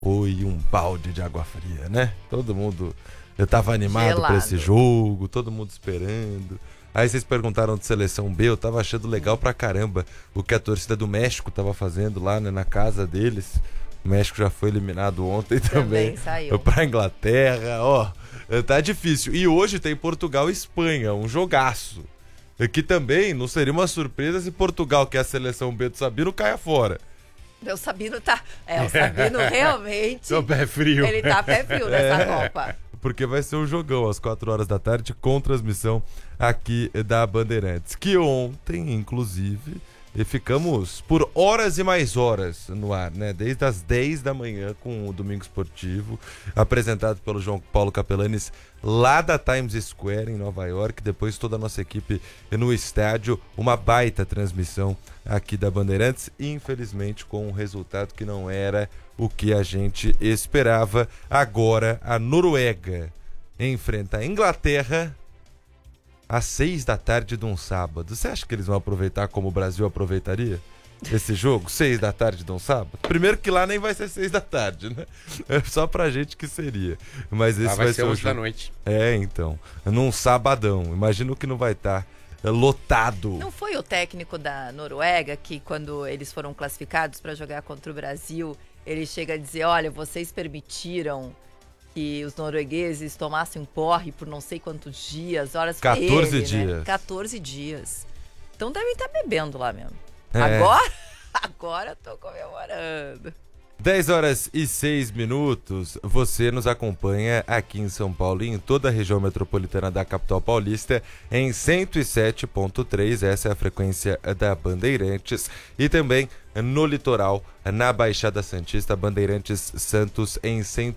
Foi um balde de água fria, né? Todo mundo... Eu tava animado Gelado. pra esse jogo, todo mundo esperando. Aí vocês perguntaram de seleção B, eu tava achando legal pra caramba o que a torcida do México tava fazendo lá, né, na casa deles. O México já foi eliminado ontem também saiu. pra Inglaterra, ó. Tá difícil. E hoje tem Portugal e Espanha, um jogaço. Que também não seria uma surpresa se Portugal, que é a seleção B do Sabino, caia fora. O Sabino tá... o Sabino realmente... Tô pé frio. Ele tá pé frio nessa Copa. Porque vai ser um jogão às 4 horas da tarde com transmissão aqui da Bandeirantes. Que ontem, inclusive, ficamos por horas e mais horas no ar, né? Desde as 10 da manhã com o Domingo Esportivo, apresentado pelo João Paulo Capelanes, lá da Times Square, em Nova York. Depois toda a nossa equipe no estádio. Uma baita transmissão aqui da Bandeirantes. Infelizmente com um resultado que não era o que a gente esperava. Agora a Noruega enfrenta a Inglaterra às 6 da tarde de um sábado. Você acha que eles vão aproveitar como o Brasil aproveitaria esse jogo? 6 da tarde de um sábado? Primeiro que lá nem vai ser 6 da tarde, né? É só pra gente que seria. Mas esse vai ser 11 o da noite. então. Num sabadão. Imagino que não vai estar lotado. Não foi o técnico da Noruega que, quando eles foram classificados para jogar contra o Brasil, ele chega a dizer, olha, vocês permitiram que os noruegueses tomassem um porre por não sei quantos dias, horas 14 dias. Né? 14 dias. Então devem estar bebendo lá mesmo. É. Agora eu tô comemorando. 10 horas e 6 minutos, você nos acompanha aqui em São Paulo e em toda a região metropolitana da capital paulista em 107.3, essa é a frequência da Bandeirantes, e também no litoral, na Baixada Santista, Bandeirantes Santos em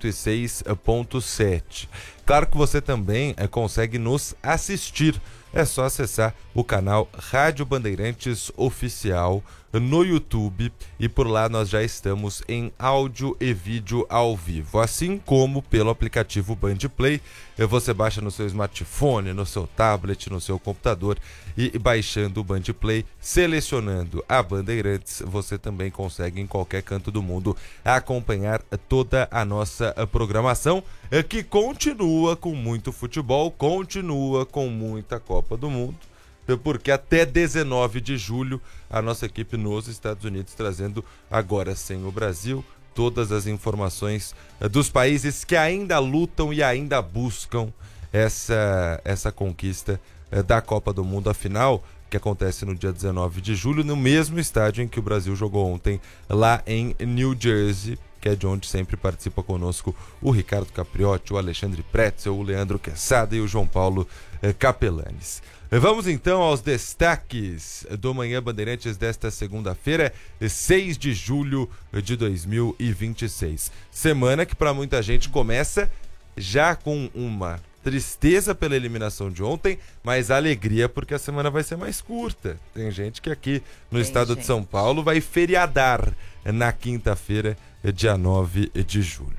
106.7. Claro que você também consegue nos assistir, é só acessar o canal Rádio Bandeirantes Oficial no YouTube e por lá nós já estamos em áudio e vídeo ao vivo, assim como pelo aplicativo Bandplay. Você baixa no seu smartphone, no seu tablet, no seu computador e baixando o Bandplay, selecionando a Bandeirantes, você também consegue em qualquer canto do mundo acompanhar toda a nossa programação, que continua com muito futebol, continua com muita Copa do Mundo, porque até 19 de julho a nossa equipe nos Estados Unidos trazendo, agora sem o Brasil, todas as informações dos países que ainda lutam e ainda buscam essa conquista da Copa do Mundo, a final, que acontece no dia 19 de julho, no mesmo estádio em que o Brasil jogou ontem, lá em New Jersey, que é de onde sempre participa conosco o Ricardo Capriotti, o Alexandre Pretzel, o Leandro Quesada e o João Paulo Capelanes. Vamos então aos destaques do Manhã Bandeirantes desta segunda-feira, 6 de julho de 2026. Semana que para muita gente começa já com uma tristeza pela eliminação de ontem, mas alegria porque a semana vai ser mais curta. Tem gente que aqui no estado de São Paulo vai feriadar na quinta-feira, dia 9 de julho.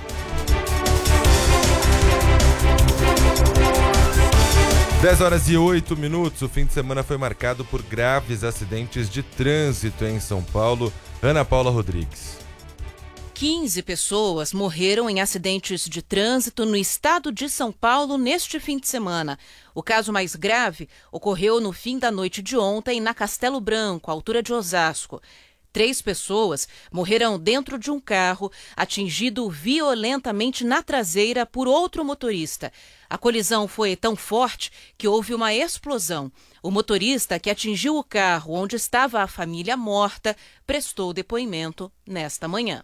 Dez horas e 8 minutos, o fim de semana foi marcado por graves acidentes de trânsito em São Paulo. Ana Paula Rodrigues. 15 pessoas morreram em acidentes de trânsito no estado de São Paulo neste fim de semana. O caso mais grave ocorreu no fim da noite de ontem na Castelo Branco, à altura de Osasco. 3 pessoas morreram dentro de um carro, atingido violentamente na traseira por outro motorista. A colisão foi tão forte que houve uma explosão. O motorista que atingiu o carro onde estava a família morta prestou depoimento nesta manhã.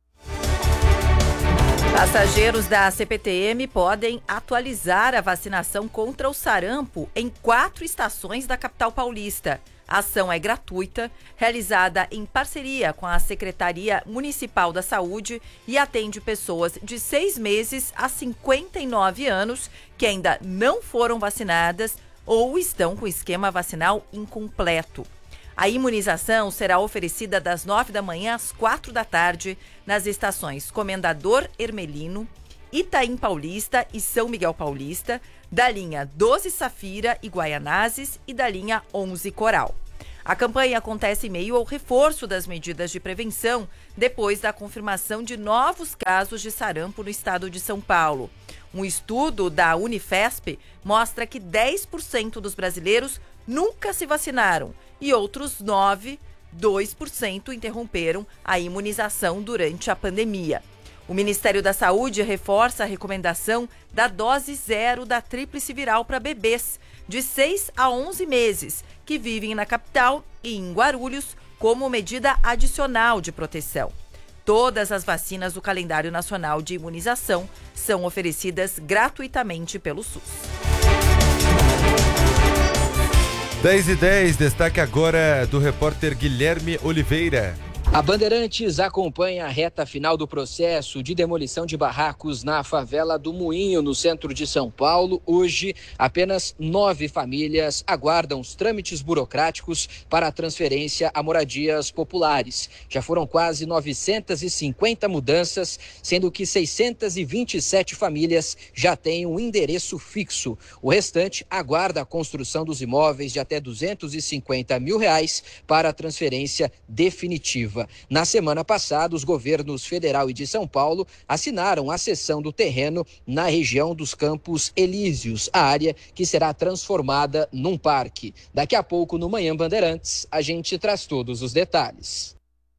Passageiros da CPTM podem atualizar a vacinação contra o sarampo em 4 estações da capital paulista. A ação é gratuita, realizada em parceria com a Secretaria Municipal da Saúde e atende pessoas de 6 meses a 59 anos que ainda não foram vacinadas ou estão com esquema vacinal incompleto. A imunização será oferecida das 9 da manhã às 4 da tarde nas estações Comendador Hermelino, Itaim Paulista e São Miguel Paulista, da linha 12 Safira e Guaianazes e da linha 11 Coral. A campanha acontece em meio ao reforço das medidas de prevenção depois da confirmação de novos casos de sarampo no estado de São Paulo. Um estudo da Unifesp mostra que 10% dos brasileiros nunca se vacinaram e outros 2% interromperam a imunização durante a pandemia. O Ministério da Saúde reforça a recomendação da dose zero da tríplice viral para bebês de 6 a 11 meses que vivem na capital e em Guarulhos como medida adicional de proteção. Todas as vacinas do calendário nacional de imunização são oferecidas gratuitamente pelo SUS. 10h10, destaque agora do repórter Guilherme Oliveira. A Bandeirantes acompanha a reta final do processo de demolição de barracos na favela do Moinho, no centro de São Paulo. Hoje, apenas 9 famílias aguardam os trâmites burocráticos para a transferência a moradias populares. Já foram quase 950 mudanças, sendo que 627 famílias já têm um endereço fixo. O restante aguarda a construção dos imóveis de até R$250 mil para a transferência definitiva. Na semana passada, os governos federal e de São Paulo assinaram a cessão do terreno na região dos Campos Elíseos, a área que será transformada num parque. Daqui a pouco, no Manhã Bandeirantes, a gente traz todos os detalhes.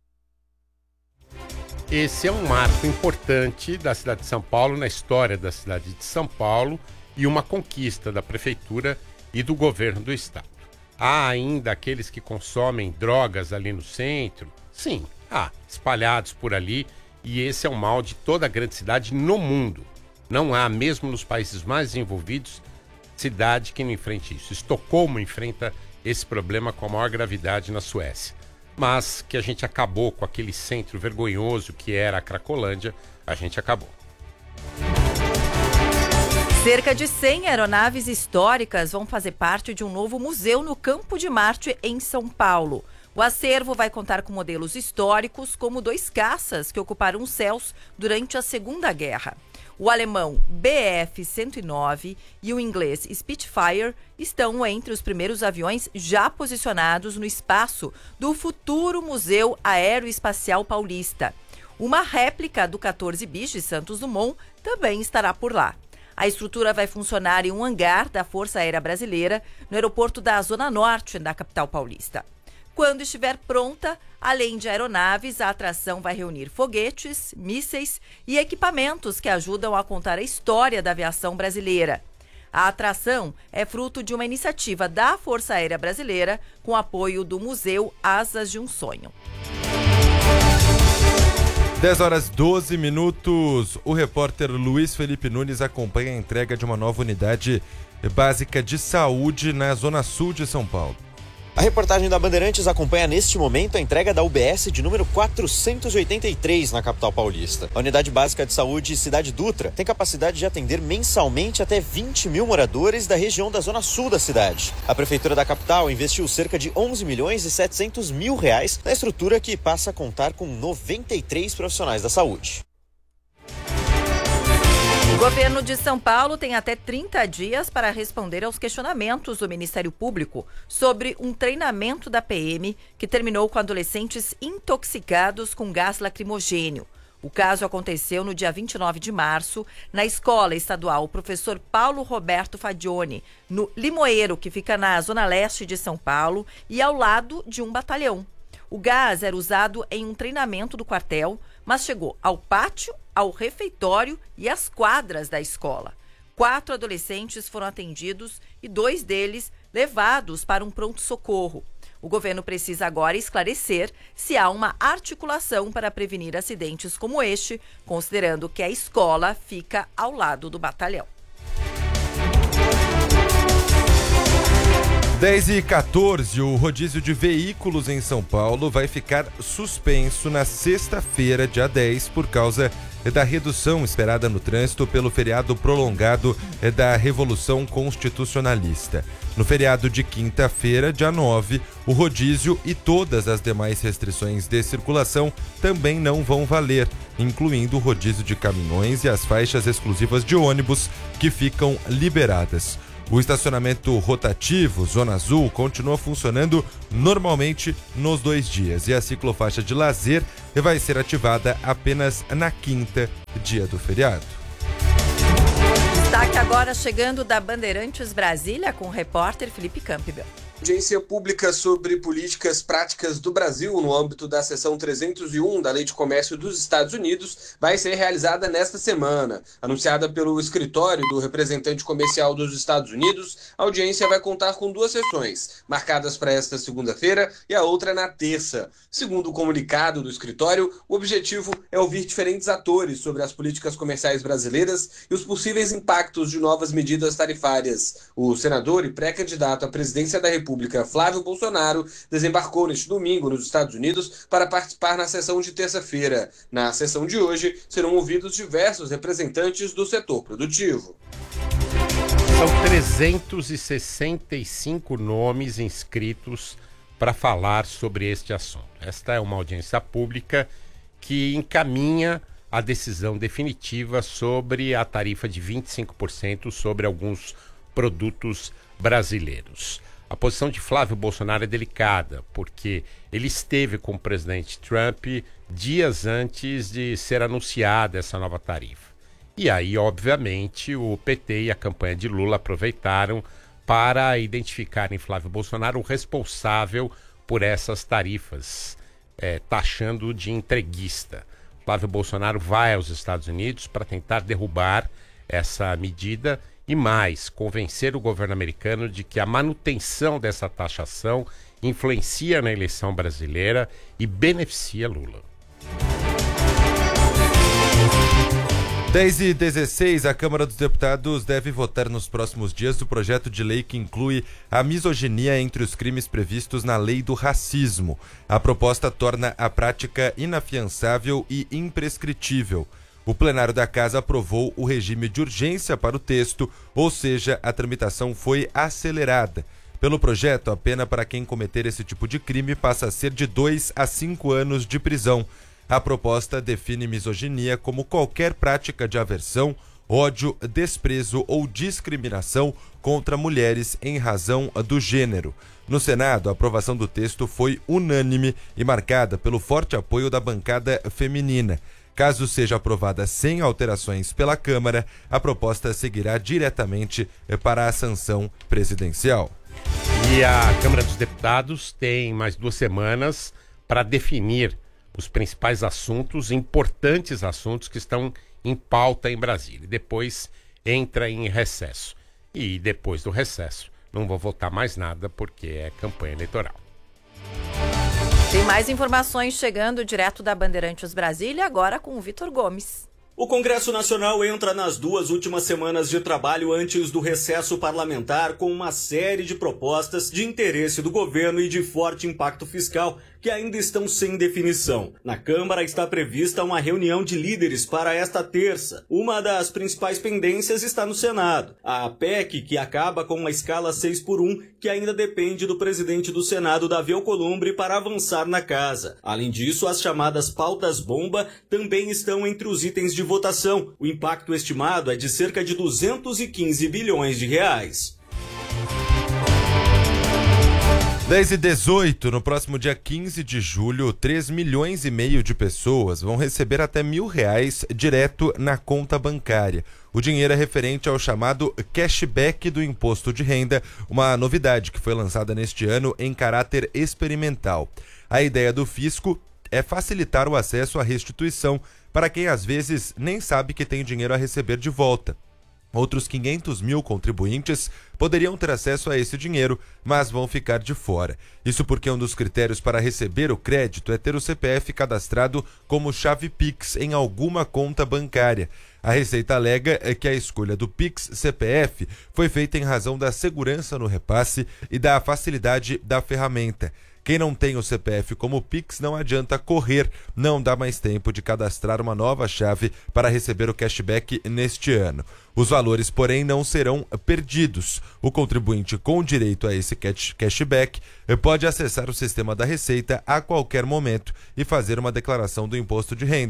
Esse é um marco importante da cidade de São Paulo, na história da cidade de São Paulo, e uma conquista da prefeitura e do governo do estado. Há ainda aqueles que consomem drogas ali no centro. Sim, espalhados por ali, e esse é o mal de toda a grande cidade no mundo. Não há, mesmo nos países mais desenvolvidos, cidade que não enfrente isso. Estocolmo enfrenta esse problema com a maior gravidade na Suécia. Mas que a gente acabou com aquele centro vergonhoso que era a Cracolândia, a gente acabou. Cerca de 100 aeronaves históricas vão fazer parte de um novo museu no Campo de Marte, em São Paulo. O acervo vai contar com modelos históricos, como 2 caças que ocuparam os céus durante a Segunda Guerra. O alemão Bf-109 e o inglês Spitfire estão entre os primeiros aviões já posicionados no espaço do futuro Museu Aeroespacial Paulista. Uma réplica do 14 bis de Santos Dumont também estará por lá. A estrutura vai funcionar em um hangar da Força Aérea Brasileira no aeroporto da Zona Norte da capital paulista. Quando estiver pronta, além de aeronaves, a atração vai reunir foguetes, mísseis e equipamentos que ajudam a contar a história da aviação brasileira. A atração é fruto de uma iniciativa da Força Aérea Brasileira com apoio do Museu Asas de um Sonho. 10h12. O repórter Luiz Felipe Nunes acompanha a entrega de uma nova unidade básica de saúde na Zona Sul de São Paulo. A reportagem da Bandeirantes acompanha neste momento a entrega da UBS de número 483 na capital paulista. A Unidade Básica de Saúde Cidade Dutra tem capacidade de atender mensalmente até 20 mil moradores da região da zona sul da cidade. A prefeitura da capital investiu cerca de 11 milhões e 700 mil reais na estrutura que passa a contar com 93 profissionais da saúde. O governo de São Paulo tem até 30 dias para responder aos questionamentos do Ministério Público sobre um treinamento da PM que terminou com adolescentes intoxicados com gás lacrimogênio. O caso aconteceu no dia 29 de março, na Escola Estadual Professor Paulo Roberto Fagione, no Limoeiro, que fica na zona leste de São Paulo e ao lado de um batalhão. O gás era usado em um treinamento do quartel, mas chegou ao pátio, ao refeitório e às quadras da escola. 4 adolescentes foram atendidos e 2 deles levados para um pronto-socorro. O governo precisa agora esclarecer se há uma articulação para prevenir acidentes como este, considerando que a escola fica ao lado do batalhão. 10h14, o rodízio de veículos em São Paulo vai ficar suspenso na sexta-feira, dia 10, por causa da redução esperada no trânsito pelo feriado prolongado da Revolução Constitucionalista. No feriado de quinta-feira, dia 9, o rodízio e todas as demais restrições de circulação também não vão valer, incluindo o rodízio de caminhões e as faixas exclusivas de ônibus que ficam liberadas. O estacionamento rotativo, Zona Azul, continua funcionando normalmente nos 2 dias e a ciclofaixa de lazer vai ser ativada apenas na quinta, dia do feriado. Destaque agora chegando da Bandeirantes Brasília com o repórter Felipe Campbell. Audiência pública sobre políticas práticas do Brasil no âmbito da seção 301 da Lei de Comércio dos Estados Unidos vai ser realizada nesta semana. Anunciada pelo escritório do representante comercial dos Estados Unidos, a audiência vai contar com 2 sessões, marcadas para esta segunda-feira e a outra na terça. Segundo o comunicado do escritório, o objetivo é ouvir diferentes atores sobre as políticas comerciais brasileiras e os possíveis impactos de novas medidas tarifárias. O senador e pré-candidato à presidência da República, Flávio Bolsonaro, desembarcou neste domingo nos Estados Unidos para participar na sessão de terça-feira. Na sessão de hoje, serão ouvidos diversos representantes do setor produtivo. São 365 nomes inscritos para falar sobre este assunto. Esta é uma audiência pública que encaminha a decisão definitiva sobre a tarifa de 25% sobre alguns produtos brasileiros. A posição de Flávio Bolsonaro é delicada, porque ele esteve com o presidente Trump dias antes de ser anunciada essa nova tarifa. E aí, obviamente, o PT e a campanha de Lula aproveitaram para identificar em Flávio Bolsonaro o responsável por essas tarifas, taxando de entreguista. Flávio Bolsonaro vai aos Estados Unidos para tentar derrubar essa medida e mais, convencer o governo americano de que a manutenção dessa taxação influencia na eleição brasileira e beneficia Lula. 10h16, a Câmara dos Deputados deve votar nos próximos dias o projeto de lei que inclui a misoginia entre os crimes previstos na Lei do Racismo. A proposta torna a prática inafiançável e imprescritível. O plenário da Casa aprovou o regime de urgência para o texto, ou seja, a tramitação foi acelerada. Pelo projeto, a pena para quem cometer esse tipo de crime passa a ser de 2 a 5 anos de prisão. A proposta define misoginia como qualquer prática de aversão, ódio, desprezo ou discriminação contra mulheres em razão do gênero. No Senado, a aprovação do texto foi unânime e marcada pelo forte apoio da bancada feminina. Caso seja aprovada sem alterações pela Câmara, a proposta seguirá diretamente para a sanção presidencial. E a Câmara dos Deputados tem mais 2 semanas para definir os principais assuntos, importantes assuntos que estão em pauta em Brasília. E depois entra em recesso. E depois do recesso, não vou votar mais nada porque é campanha eleitoral. Tem mais informações chegando direto da Bandeirantes Brasília, agora com o Vitor Gomes. O Congresso Nacional entra nas 2 últimas semanas de trabalho antes do recesso parlamentar com uma série de propostas de interesse do governo e de forte impacto fiscal que ainda estão sem definição. Na Câmara está prevista uma reunião de líderes para esta terça. Uma das principais pendências está no Senado. A PEC, que acaba com uma escala 6x1, que ainda depende do presidente do Senado, Davi Alcolumbre, para avançar na casa. Além disso, as chamadas pautas-bomba também estão entre os itens de votação. O impacto estimado é de cerca de 215 bilhões de reais. 10h18, no próximo dia 15 de julho, 3,5 milhões de pessoas vão receber até R$1.000 direto na conta bancária. O dinheiro é referente ao chamado cashback do imposto de renda, uma novidade que foi lançada neste ano em caráter experimental. A ideia do fisco é facilitar o acesso à restituição para quem às vezes nem sabe que tem dinheiro a receber de volta. Outros 500 mil contribuintes poderiam ter acesso a esse dinheiro, mas vão ficar de fora. Isso porque um dos critérios para receber o crédito é ter o CPF cadastrado como chave Pix em alguma conta bancária. A Receita alega que a escolha do Pix CPF foi feita em razão da segurança no repasse e da facilidade da ferramenta. Quem não tem o CPF como Pix não adianta correr, não dá mais tempo de cadastrar uma nova chave para receber o cashback neste ano. Os valores, porém, não serão perdidos. O contribuinte com direito a esse cashback pode acessar o sistema da Receita a qualquer momento e fazer uma declaração do imposto de renda.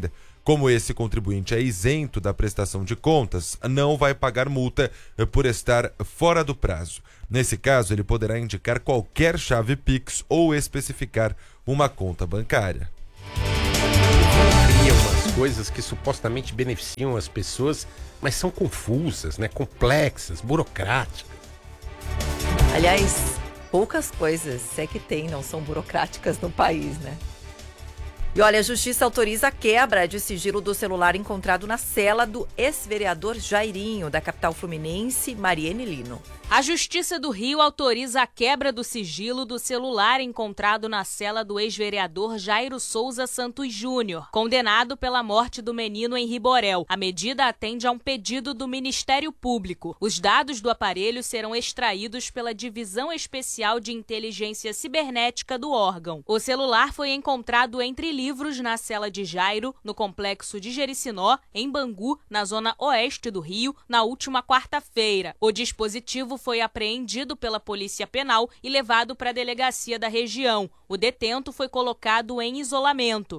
Como esse contribuinte é isento da prestação de contas, não vai pagar multa por estar fora do prazo. Nesse caso, ele poderá indicar qualquer chave Pix ou especificar uma conta bancária. Cria umas coisas que supostamente beneficiam as pessoas, mas são confusas, né? Complexas, burocráticas. Aliás, poucas coisas, se é que tem, não são burocráticas no país, né? E olha, a Justiça autoriza a quebra de sigilo do celular encontrado na cela do ex-vereador Jairinho, da capital fluminense, Mariene Lino. A Justiça do Rio autoriza a quebra do sigilo do celular encontrado na cela do ex-vereador Jairo Souza Santos Júnior, condenado pela morte do menino Henri Borel. A medida atende a um pedido do Ministério Público. Os dados do aparelho serão extraídos pela Divisão Especial de Inteligência Cibernética do órgão. O celular foi encontrado entre livros na cela de Jairo, no complexo de Jericinó, em Bangu, na zona oeste do Rio, na última quarta-feira. O dispositivo foi apreendido pela Polícia Penal e levado para a delegacia da região. O detento foi colocado em isolamento.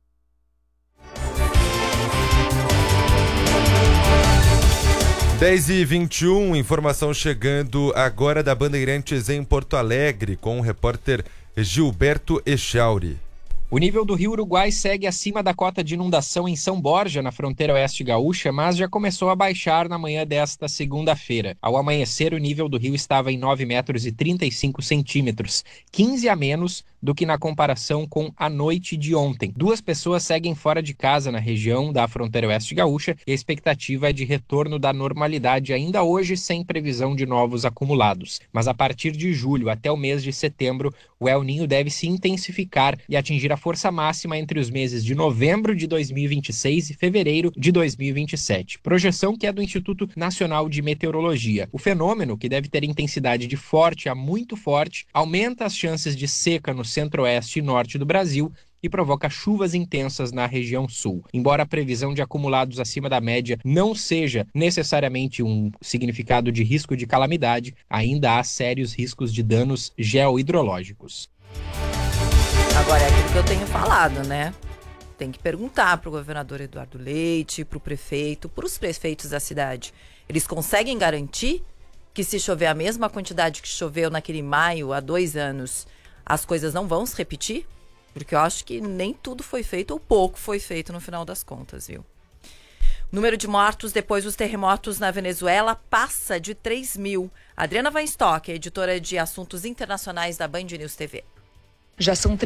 Dez e 21, informação chegando agora da Bandeirantes em Porto Alegre, com o repórter Gilberto Echauri. O nível do Rio Uruguai segue acima da cota de inundação em São Borja, na fronteira oeste gaúcha, mas já começou a baixar na manhã desta segunda-feira. Ao amanhecer, o nível do rio estava em 9,35 metros, 15 a menos do que na comparação com a noite de ontem. 2 pessoas seguem fora de casa na região da fronteira oeste gaúcha e a expectativa é de retorno da normalidade ainda hoje, sem previsão de novos acumulados. Mas a partir de julho até o mês de setembro, o El Niño deve se intensificar e atingir a força máxima entre os meses de novembro de 2026 e fevereiro de 2027. Projeção que é do Instituto Nacional de Meteorologia. O fenômeno, que deve ter intensidade de forte a muito forte, aumenta as chances de seca no centro-oeste e norte do Brasil e provoca chuvas intensas na região sul. Embora a previsão de acumulados acima da média não seja necessariamente um significado de risco de calamidade, ainda há sérios riscos de danos geohidrológicos. Agora, é aquilo que eu tenho falado, né? Tem que perguntar para o governador Eduardo Leite, para o prefeito, para os prefeitos da cidade. Eles conseguem garantir que se chover a mesma quantidade que choveu naquele maio há 2 anos, as coisas não vão se repetir? Porque eu acho que nem tudo foi feito ou pouco foi feito no final das contas, viu? O número de mortos depois dos terremotos na Venezuela passa de 3.000. Adriana Weinstock, editora de assuntos internacionais da Band News TV. Já são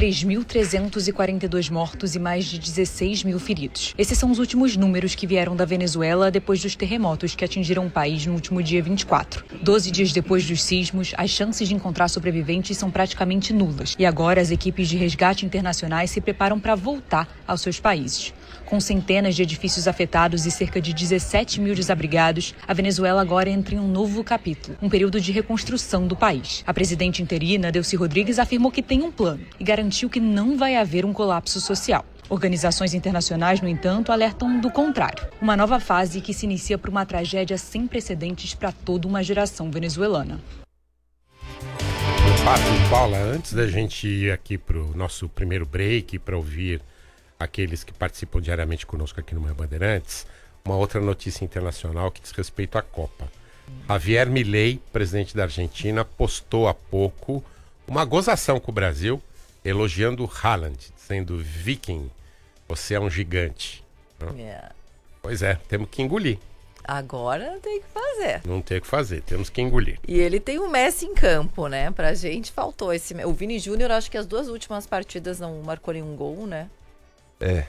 3.342 mortos e mais de 16 mil feridos. Esses são os últimos números que vieram da Venezuela depois dos terremotos que atingiram o país no último dia 24. 12 dias depois dos sismos, as chances de encontrar sobreviventes são praticamente nulas. E agora as equipes de resgate internacionais se preparam para voltar aos seus países. Com centenas de edifícios afetados e cerca de 17 mil desabrigados, a Venezuela agora entra em um novo capítulo, um período de reconstrução do país. A presidente interina, Delcy Rodrigues, afirmou que tem um plano e garantiu que não vai haver um colapso social. Organizações internacionais, no entanto, alertam do contrário. Uma nova fase que se inicia por uma tragédia sem precedentes para toda uma geração venezuelana. Paula, antes da gente ir aqui para o nosso primeiro break, para ouvir aqueles que participam diariamente conosco aqui no Manhã Bandeirantes, uma outra notícia internacional que diz respeito à Copa. Javier Milei, presidente da Argentina, postou há pouco uma gozação com o Brasil, elogiando o Haaland, dizendo: Viking, você é um gigante. Yeah. Pois é, temos que engolir. Agora tem que fazer. Não tem o que fazer, temos que engolir. E ele tem o Messi em campo, né? Pra gente faltou esse... O Vini Júnior, acho que as 2 últimas partidas não marcou nenhum gol, né? É.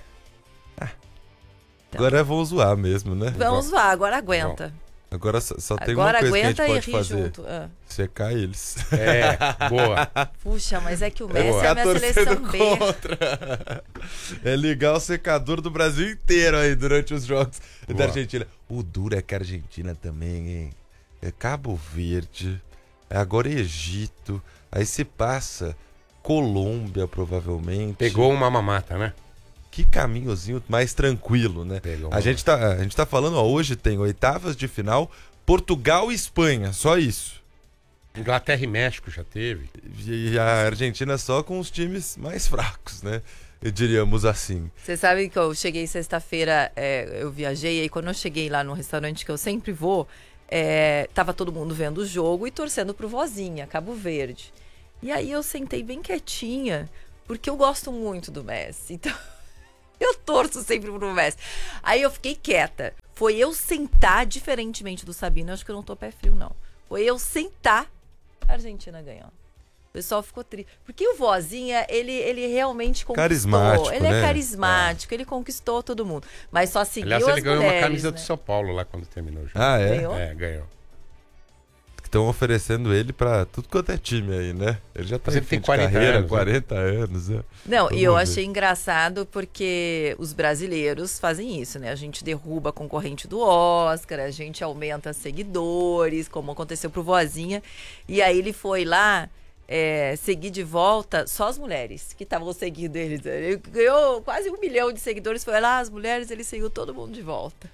Agora vamos zoar mesmo, né? Vamos zoar, agora aguenta. Bom, agora só tem uma coisa que a gente pode fazer. Junto. Secar eles. É, boa. Puxa, mas é que o Messi é a minha seleção B. Contra. É ligar o secador do Brasil inteiro aí durante os jogos da Argentina. O duro é que a Argentina também, hein? É Cabo Verde, agora Egito, aí se passa Colômbia, provavelmente. Pegou uma mamata, né? Que caminhozinho mais tranquilo, né? A gente tá falando, ó, hoje tem oitavas de final, Portugal e Espanha, só isso. Inglaterra e México já teve. E a Argentina só com os times mais fracos, né? diríamos assim. Você sabe que eu cheguei sexta-feira, eu viajei, e aí quando eu cheguei lá no restaurante que eu sempre vou, tava todo mundo vendo o jogo e torcendo pro Vozinha, Cabo Verde. E aí eu sentei bem quietinha, porque eu gosto muito do Messi, então eu torço sempre pro Messi. Aí eu fiquei quieta. Foi eu sentar, diferentemente do Sabino, eu acho que eu não tô pé frio, não. Foi eu sentar, a Argentina ganhou. O pessoal ficou triste. Porque o Vozinha, ele realmente conquistou. Carismático, ele né? É carismático, ele conquistou todo mundo. Mas só seguiu Aliás, as ele ganhou mulheres, uma camisa né? do São Paulo lá quando terminou o jogo. Ah, é? Ganhou? Ganhou. Estão oferecendo ele pra tudo quanto é time aí, né? Ele já tá Mas em ele fim tem de 40 carreira, anos, né? 40 anos. Né? Não, Vamos e eu ver. achei engraçado porque os brasileiros fazem isso, né? A gente derruba a concorrente do Oscar, a gente aumenta seguidores, como aconteceu pro Vozinha. E aí ele foi lá seguir de volta só as mulheres que estavam seguindo ele. Ele ganhou quase 1 milhão de seguidores, foi lá, as mulheres, ele seguiu todo mundo de volta.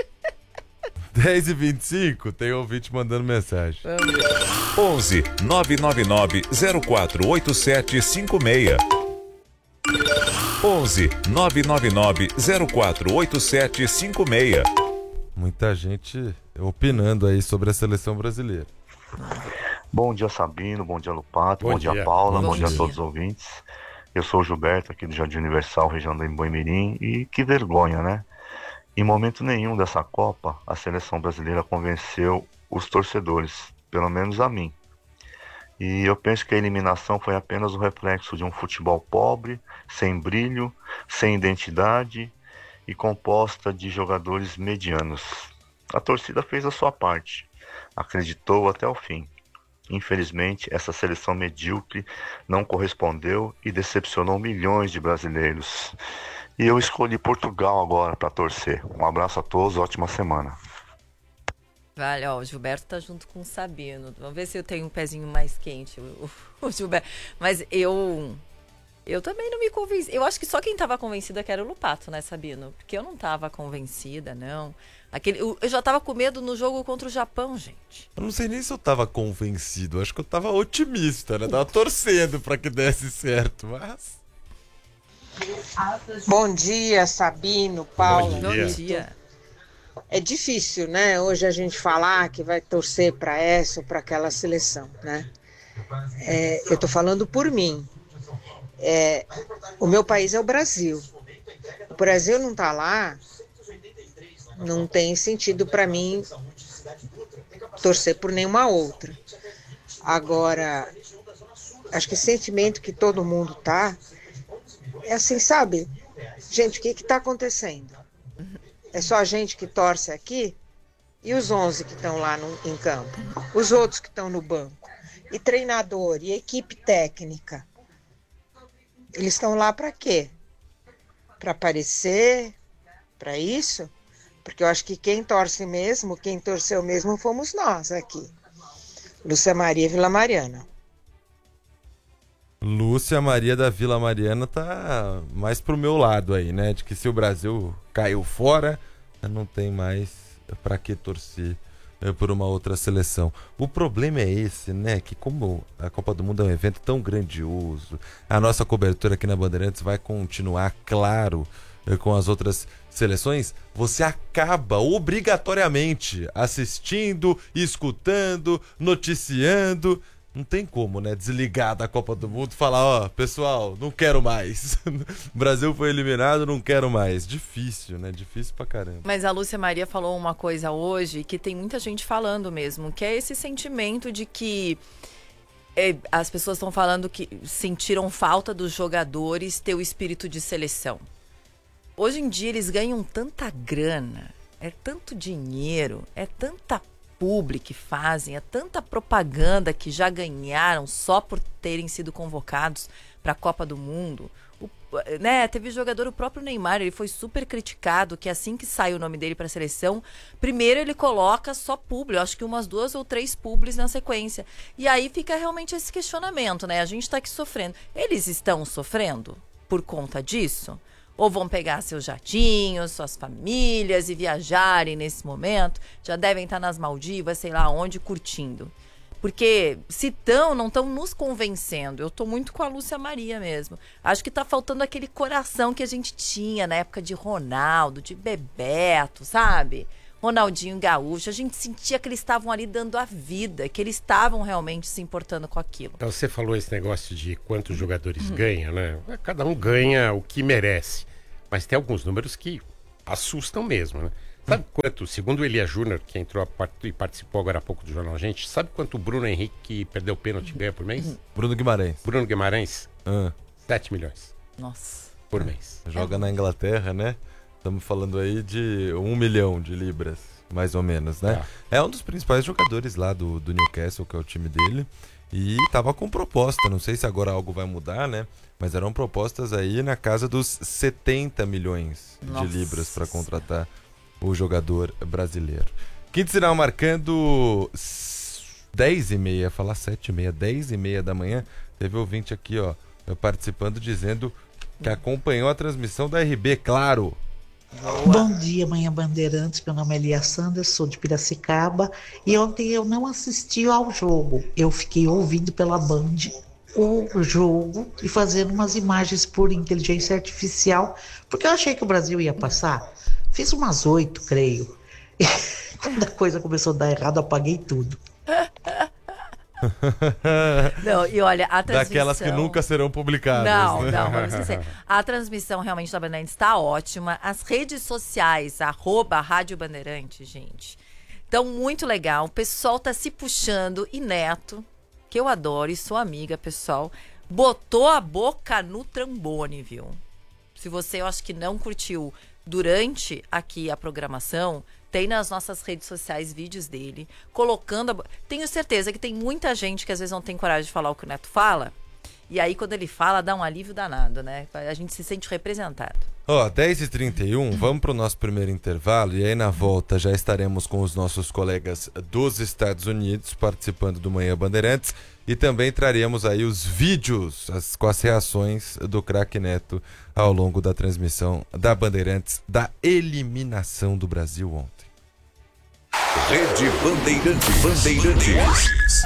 10h25, tem ouvinte mandando mensagem. 11 999 048756. 11 999 048756. Muita gente opinando aí sobre a seleção brasileira. Bom dia, Sabino. Bom dia, Lupato. Bom dia, dia. Paula. Bom Bom dia a dia. todos os ouvintes. Eu sou o Gilberto, aqui do Jardim Universal, região do Embu-Mirim. E que vergonha, né? Em momento nenhum dessa Copa, a seleção brasileira convenceu os torcedores, pelo menos a mim. E eu penso que a eliminação foi apenas o reflexo de um futebol pobre, sem brilho, sem identidade e composta de jogadores medianos. A torcida fez a sua parte, acreditou até o fim. Infelizmente, essa seleção medíocre não correspondeu e decepcionou milhões de brasileiros. E eu escolhi Portugal agora para torcer. Um abraço a todos, ótima semana. Vale, ó, o Gilberto tá junto com o Sabino. Vamos ver se eu tenho um pezinho mais quente, o Gilberto. Mas eu também não me convenci. Eu acho que só quem tava convencida que era o Lupato, né, Sabino? Porque eu não tava convencida, não. Eu já tava com medo no jogo contra o Japão, gente. Eu não sei nem se eu tava convencido, acho que eu tava otimista, né? Tava torcendo pra que desse certo, mas... Bom dia, Sabino, Paula. Bom dia. Bom dia. É difícil, né? Hoje a gente falar que vai torcer para essa ou para aquela seleção, né? Eu tô falando por mim. O meu país é o Brasil. O Brasil não tá lá, não tem sentido para mim torcer por nenhuma outra. Agora, acho que o sentimento que todo mundo tá é assim, sabe? Gente, o que está acontecendo? É só a gente que torce aqui? E os 11 que estão lá em campo? Os outros que estão no banco? E treinador, e equipe técnica? Eles estão lá para quê? Para aparecer? Para isso? Porque eu acho que quem torce mesmo, quem torceu mesmo, fomos nós aqui. Lúcia Maria Vila Mariana. Lúcia Maria da Vila Mariana tá mais pro meu lado aí, né? De que se o Brasil caiu fora, não tem mais pra que torcer por uma outra seleção. O problema é esse, né? Que como a Copa do Mundo é um evento tão grandioso, a nossa cobertura aqui na Bandeirantes vai continuar, claro, com as outras seleções, você acaba obrigatoriamente assistindo, escutando, noticiando. Não tem como, né, desligar da Copa do Mundo e falar, ó, pessoal, não quero mais. O Brasil foi eliminado, não quero mais. Difícil, né? Difícil pra caramba. Mas a Lúcia Maria falou uma coisa hoje que tem muita gente falando mesmo, que é esse sentimento de que as pessoas estão falando que sentiram falta dos jogadores ter o espírito de seleção. Hoje em dia eles ganham tanta grana, é tanto dinheiro, é tanta publi que fazem, é tanta propaganda que já ganharam só por terem sido convocados para a Copa do Mundo. Né, teve jogador, o próprio Neymar, ele foi super criticado, que assim que sai o nome dele para a seleção, primeiro ele coloca só publi, eu acho que umas 2 ou 3 publis na sequência. E aí fica realmente esse questionamento, né? A gente está aqui sofrendo. Eles estão sofrendo por conta disso? Ou vão pegar seus jatinhos, suas famílias e viajarem nesse momento? Já devem estar nas Maldivas, sei lá onde, curtindo. Porque se não estão nos convencendo. Eu tô muito com a Lúcia Maria mesmo. Acho que tá faltando aquele coração que a gente tinha na época de Ronaldo, de Bebeto, sabe? Ronaldinho Gaúcho. A gente sentia que eles estavam ali dando a vida, que eles estavam realmente se importando com aquilo. Então você falou esse negócio de quantos jogadores ganham, né? Cada um ganha o que merece. Mas tem alguns números que assustam mesmo, né? Sabe quanto, segundo o Elia Júnior, que entrou e participou agora há pouco do Jornal Gente, sabe quanto o Bruno Henrique, que perdeu o pênalti, ganha por mês? Bruno Guimarães. Bruno Guimarães, 7 milhões. Nossa. Por mês. Joga na Inglaterra, né? Estamos falando aí de 1 milhão de libras, mais ou menos, né? É um dos principais jogadores lá do Newcastle, que é o time dele. E tava com proposta, não sei se agora algo vai mudar, né? Mas eram propostas aí na casa dos 70 milhões de libras para contratar o jogador brasileiro. Quinto sinal marcando 10h30, falar 7h30, 10h30 da manhã. Teve ouvinte aqui, ó, participando, dizendo que acompanhou a transmissão da RB, claro. Bom dia, Manhã Bandeirantes, meu nome é Elia Sanders, sou de Piracicaba e ontem eu não assisti ao jogo, eu fiquei ouvindo pela Band o jogo e fazendo umas imagens por inteligência artificial, porque eu achei que o Brasil ia passar, fiz umas 8, creio, e quando a coisa começou a dar errado, eu apaguei tudo. Não, e olha, a transmissão... Daquelas que nunca serão publicadas. Não, né? não, vamos dizer. A transmissão realmente da Bandeirantes está ótima. As redes sociais, @Rádio Bandeirantes, gente, estão muito legal. O pessoal tá se puxando. E Neto, que eu adoro e sou amiga, pessoal, botou a boca no trombone, viu? Se você, eu acho que não curtiu durante aqui a programação... Tem nas nossas redes sociais vídeos dele, colocando... Tenho certeza que tem muita gente que às vezes não tem coragem de falar o que o Neto fala. E aí, quando ele fala, dá um alívio danado, né? A gente se sente representado. Ó, 10h31, vamos pro nosso primeiro intervalo. E aí, na volta, já estaremos com os nossos colegas dos Estados Unidos participando do Manhã Bandeirantes. E também traremos aí os vídeos com as reações do craque Neto ao longo da transmissão da Bandeirantes da eliminação do Brasil ontem. Rede Bandeirantes.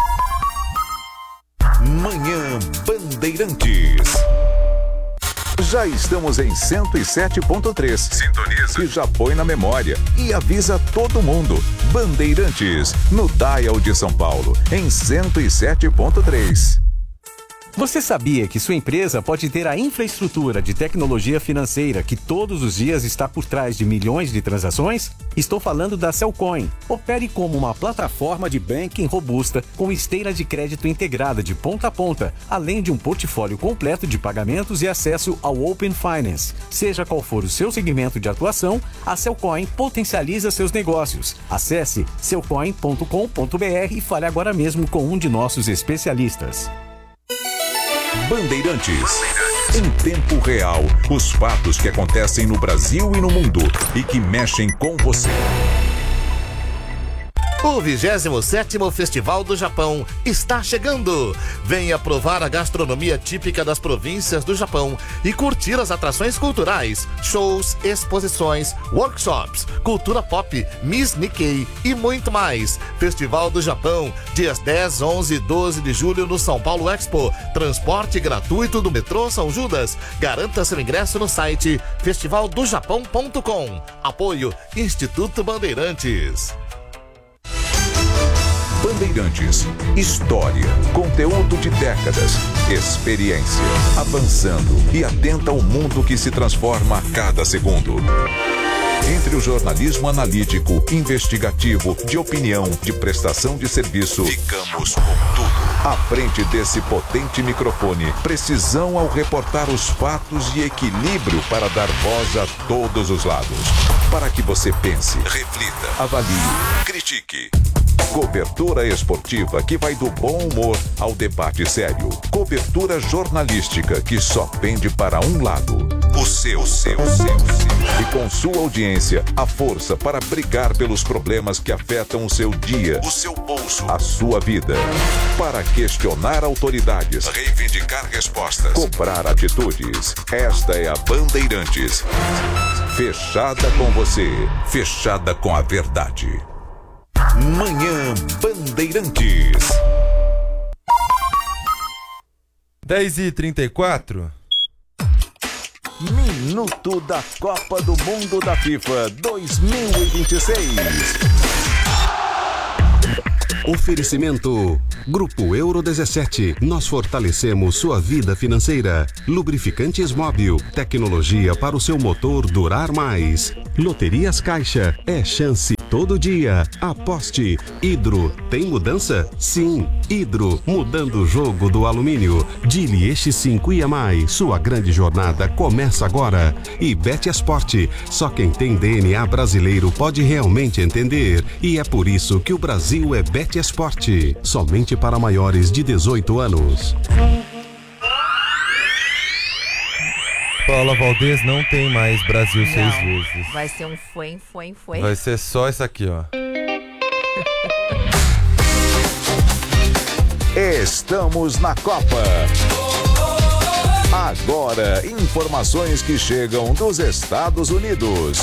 Manhã Bandeirantes. Já estamos em 107.3. Sintoniza. Que já põe na memória e avisa todo mundo. Bandeirantes, no dial de São Paulo, em 107.3. Você sabia que sua empresa pode ter a infraestrutura de tecnologia financeira que todos os dias está por trás de milhões de transações? Estou falando da Cellcoin. Opere como uma plataforma de banking robusta com esteira de crédito integrada de ponta a ponta, além de um portfólio completo de pagamentos e acesso ao Open Finance. Seja qual for o seu segmento de atuação, a Cellcoin potencializa seus negócios. Acesse cellcoin.com.br e fale agora mesmo com um de nossos especialistas. Bandeirantes. Em tempo real, os fatos que acontecem no Brasil e no mundo e que mexem com você. O 27º Festival do Japão está chegando. Venha provar a gastronomia típica das províncias do Japão e curtir as atrações culturais, shows, exposições, workshops, cultura pop, Miss Nikkei e muito mais. Festival do Japão, dias 10, 11 e 12 de julho no São Paulo Expo. Transporte gratuito do metrô São Judas. Garanta seu ingresso no site festivaldojapão.com. Apoio Instituto Bandeirantes. Bandeirantes, história, conteúdo de décadas, experiência, avançando e atenta ao mundo que se transforma a cada segundo. Entre o jornalismo analítico, investigativo, de opinião, de prestação de serviço, ficamos com tudo. À frente desse potente microfone, precisão ao reportar os fatos e equilíbrio para dar voz a todos os lados. Para que você pense, reflita, avalie, critique. Cobertura esportiva que vai do bom humor ao debate sério. Cobertura jornalística que só pende para um lado. O seu. E com sua audiência, a força para brigar pelos problemas que afetam o seu dia, o seu bolso, a sua vida. Para questionar autoridades, reivindicar respostas, cobrar atitudes. Esta é a Bandeirantes. Fechada com você, fechada com a verdade. Manhã Bandeirantes. 10h34. Minuto da Copa do Mundo da FIFA 2026. Oferecimento Grupo Euro 17. Nós fortalecemos sua vida financeira. Lubrificantes Móbil. Tecnologia para o seu motor durar mais. Loterias Caixa. É chance todo dia. Aposte. Hidro. Tem mudança? Sim. Hidro. Mudando o jogo do alumínio. Dili X5 e mais. Sua grande jornada começa agora. E Betesporte. Só quem tem DNA brasileiro pode realmente entender. E é por isso que o Brasil é Betesporte. Somente para maiores de 18 anos. Paula Valdez não tem mais Brasil 6 vezes. Vai ser um foi. Vai ser só isso aqui, ó. Estamos na Copa. Agora, informações que chegam dos Estados Unidos.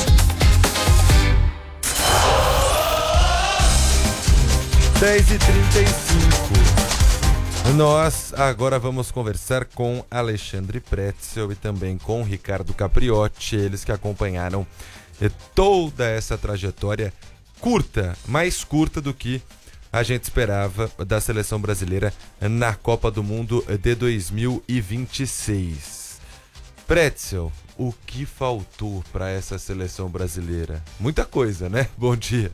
10h35. Nós agora vamos conversar com Alexandre Pretzel e também com Ricardo Capriotti, eles que acompanharam toda essa trajetória curta, mais curta do que a gente esperava da seleção brasileira na Copa do Mundo de 2026. Pretzel, o que faltou para essa seleção brasileira? Muita coisa, né? Bom dia.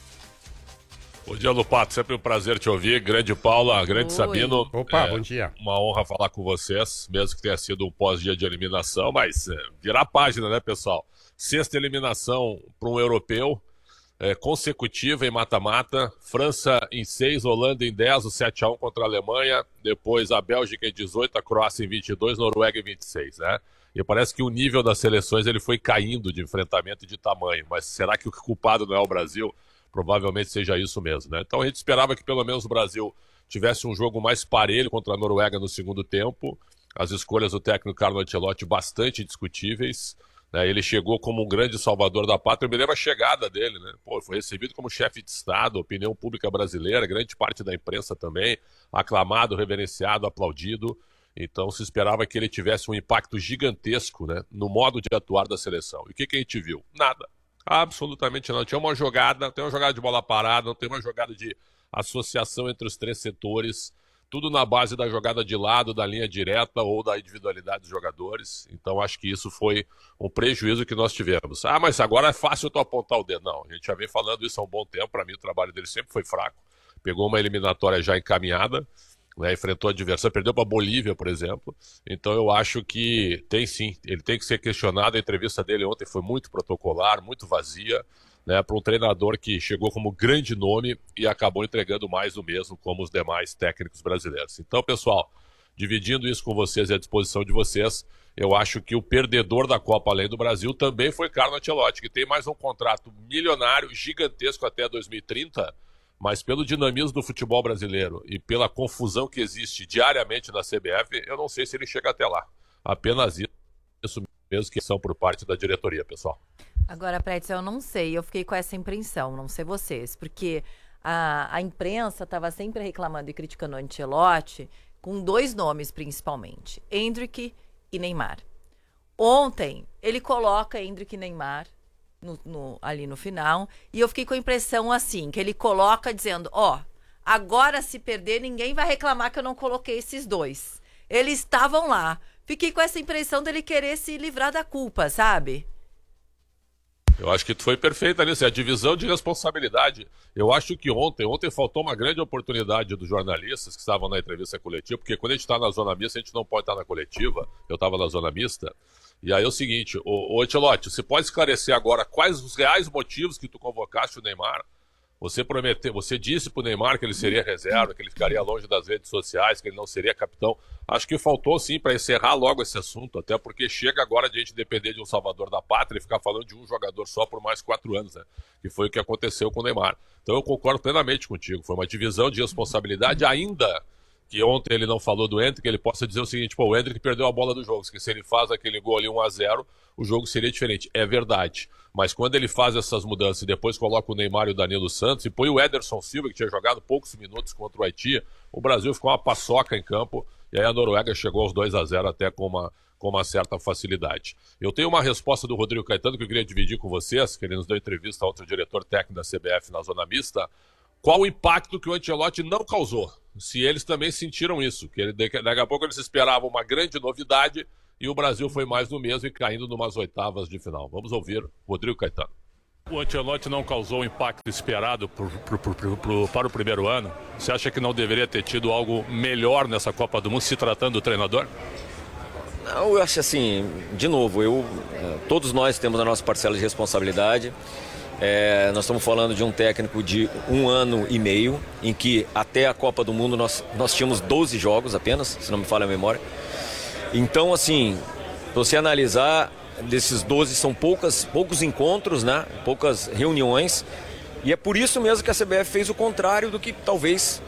Bom dia, Lupato. Sempre um prazer te ouvir. Grande Paula, grande Sabino. Opa, bom dia. Uma honra falar com vocês, mesmo que tenha sido um pós-dia de eliminação, mas virar a página, né, pessoal? 6ª eliminação para um europeu, consecutiva em mata-mata. França em 6, Holanda em 10, o 7-1 contra a Alemanha. Depois a Bélgica em 18, a Croácia em 22, Noruega em 26, né? E parece que o nível das seleções ele foi caindo de enfrentamento e de tamanho. Mas será que o culpado não é o Brasil? Provavelmente seja isso mesmo, né? Então a gente esperava que pelo menos o Brasil tivesse um jogo mais parelho contra a Noruega no segundo tempo. As escolhas do técnico Carlo Ancelotti bastante discutíveis, né? Ele chegou como um grande salvador da pátria. Eu me lembro a chegada dele, né? Pô, foi recebido como chefe de Estado, opinião pública brasileira, grande parte da imprensa também, aclamado, reverenciado, aplaudido. Então se esperava que ele tivesse um impacto gigantesco, né, no modo de atuar da seleção. E o que a gente viu? Nada. Absolutamente não. Tinha uma jogada, não tem uma jogada de bola parada, não tem uma jogada de associação entre os 3 setores, tudo na base da jogada de lado, da linha direta ou da individualidade dos jogadores. Então acho que isso foi um prejuízo que nós tivemos. Ah, mas agora é fácil tu apontar o dedo. Não, a gente já vem falando isso há um bom tempo. Para mim o trabalho dele sempre foi fraco. Pegou uma eliminatória já encaminhada, né, enfrentou a adversário, perdeu para a Bolívia, por exemplo. Então eu acho que tem sim, ele tem que ser questionado. A entrevista dele ontem foi muito protocolar, muito vazia, né, para um treinador que chegou como grande nome e acabou entregando mais do mesmo como os demais técnicos brasileiros. Então, pessoal, dividindo isso com vocês e à disposição de vocês, eu acho que o perdedor da Copa além do Brasil também foi Carlo Ancelotti, que tem mais um contrato milionário, gigantesco até 2030, mas pelo dinamismo do futebol brasileiro e pela confusão que existe diariamente na CBF, eu não sei se ele chega até lá. Apenas isso mesmo que são por parte da diretoria, pessoal. Agora, Pretzel, eu não sei, eu fiquei com essa impressão, não sei vocês, porque a imprensa estava sempre reclamando e criticando o Ancelotti com 2 nomes, principalmente, Endrick e Neymar. Ontem, ele coloca Endrick e Neymar ali no final, e eu fiquei com a impressão assim, que ele coloca dizendo, agora se perder, ninguém vai reclamar que eu não coloquei esses 2. Eles estavam lá. Fiquei com essa impressão dele querer se livrar da culpa, sabe? Eu acho que tu foi perfeita nisso, é a divisão de responsabilidade. Eu acho que ontem faltou uma grande oportunidade dos jornalistas que estavam na entrevista coletiva, porque quando a gente está na zona mista, a gente não pode estar na coletiva. Eu estava na zona mista. E aí é o seguinte, ô Ancelotti, você pode esclarecer agora quais os reais motivos que tu convocaste o Neymar? Você disse pro Neymar que ele seria reserva, que ele ficaria longe das redes sociais, que ele não seria capitão. Acho que faltou sim para encerrar logo esse assunto, até porque chega agora de a gente depender de um salvador da pátria e ficar falando de um jogador só por mais 4 anos, né? Que foi o que aconteceu com o Neymar. Então eu concordo plenamente contigo, foi uma divisão de responsabilidade, ainda que ontem ele não falou do Endrick, ele possa dizer o seguinte, pô, o Endrick perdeu a bola do jogo, que se ele faz aquele gol ali 1-0, o jogo seria diferente. É verdade. Mas quando ele faz essas mudanças e depois coloca o Neymar e o Danilo Santos e põe o Ederson Silva, que tinha jogado poucos minutos contra o Haiti, o Brasil ficou uma paçoca em campo e aí a Noruega chegou aos 2-0 até com uma certa facilidade. Eu tenho uma resposta do Rodrigo Caetano que eu queria dividir com vocês, que ele nos deu entrevista a outro diretor técnico da CBF na zona mista. Qual o impacto que o Ancelotti não causou? Se eles também sentiram isso, que daqui a pouco eles esperavam uma grande novidade e o Brasil foi mais do mesmo e caindo numas oitavas de final. Vamos ouvir Rodrigo Caetano. O Ancelotti não causou o impacto esperado para o primeiro ano? Você acha que não deveria ter tido algo melhor nessa Copa do Mundo, se tratando do treinador? Não, eu acho assim, de novo, todos nós temos a nossa parcela de responsabilidade. Nós estamos falando de um técnico de 1 ano e meio, em que até a Copa do Mundo nós tínhamos 12 jogos apenas, se não me falha a memória. Então, assim, se você analisar, desses 12 são poucos encontros, né? Poucas reuniões, e é por isso mesmo que a CBF fez o contrário do que talvez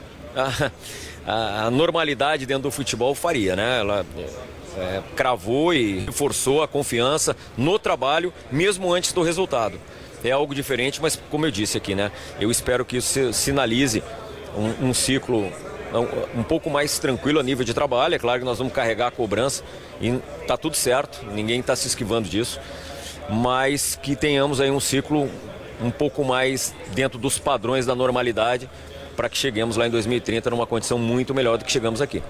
a normalidade dentro do futebol faria, né? Ela cravou e reforçou a confiança no trabalho, mesmo antes do resultado. É algo diferente, mas como eu disse aqui, né? Eu espero que isso sinalize um ciclo um pouco mais tranquilo a nível de trabalho. É claro que nós vamos carregar a cobrança e tá tudo certo, ninguém está se esquivando disso, mas que tenhamos aí um ciclo um pouco mais dentro dos padrões da normalidade para que cheguemos lá em 2030 numa condição muito melhor do que chegamos aqui.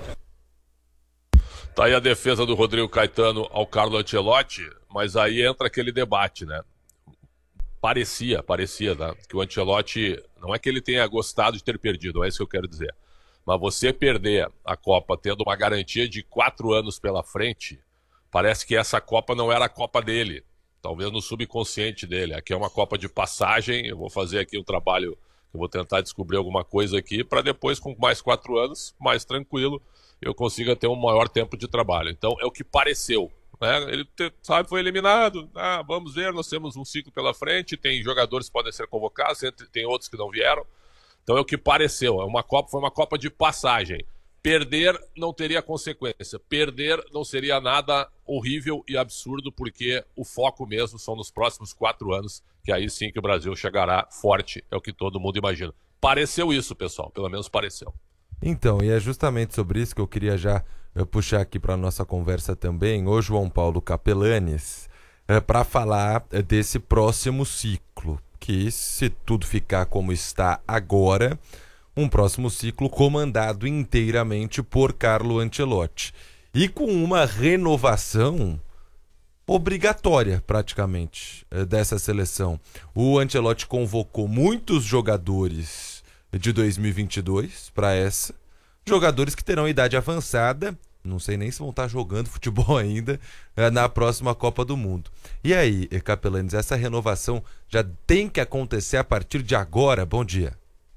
Tá aí a defesa do Rodrigo Caetano ao Carlo Ancelotti, mas aí entra aquele debate, né? Parecia, tá? Que o Ancelotti, não é que ele tenha gostado de ter perdido, não é isso que eu quero dizer. Mas você perder a Copa tendo uma garantia de 4 anos pela frente, parece que essa Copa não era a Copa dele. Talvez no subconsciente dele. Aqui é uma Copa de passagem, eu vou fazer aqui um trabalho, eu vou tentar descobrir alguma coisa aqui, para depois, com mais 4 anos, mais tranquilo, eu consiga ter um maior tempo de trabalho. Então, é o que pareceu. Né? Ele, foi eliminado. Vamos ver, nós temos um ciclo pela frente, tem jogadores que podem ser convocados, tem outros que não vieram. Então é o que pareceu, foi uma Copa de passagem. Perder não teria consequência, perder não seria nada horrível e absurdo, porque o foco mesmo são nos próximos 4 anos, que aí sim que o Brasil chegará forte, é o que todo mundo imagina. Pareceu isso, pessoal, pelo menos pareceu. Então, e é justamente sobre isso que eu queria já puxar aqui para a nossa conversa também, o João Paulo Capelanes, para falar desse próximo ciclo. Que se tudo ficar como está agora, um próximo ciclo comandado inteiramente por Carlo Ancelotti. E com uma renovação obrigatória, praticamente, dessa seleção. O Ancelotti convocou muitos jogadores de 2022 para essa. Jogadores que terão idade avançada, não sei nem se vão estar jogando futebol ainda na próxima Copa do Mundo. E aí, Capelanes, essa renovação já tem que acontecer a partir de agora? Bom dia.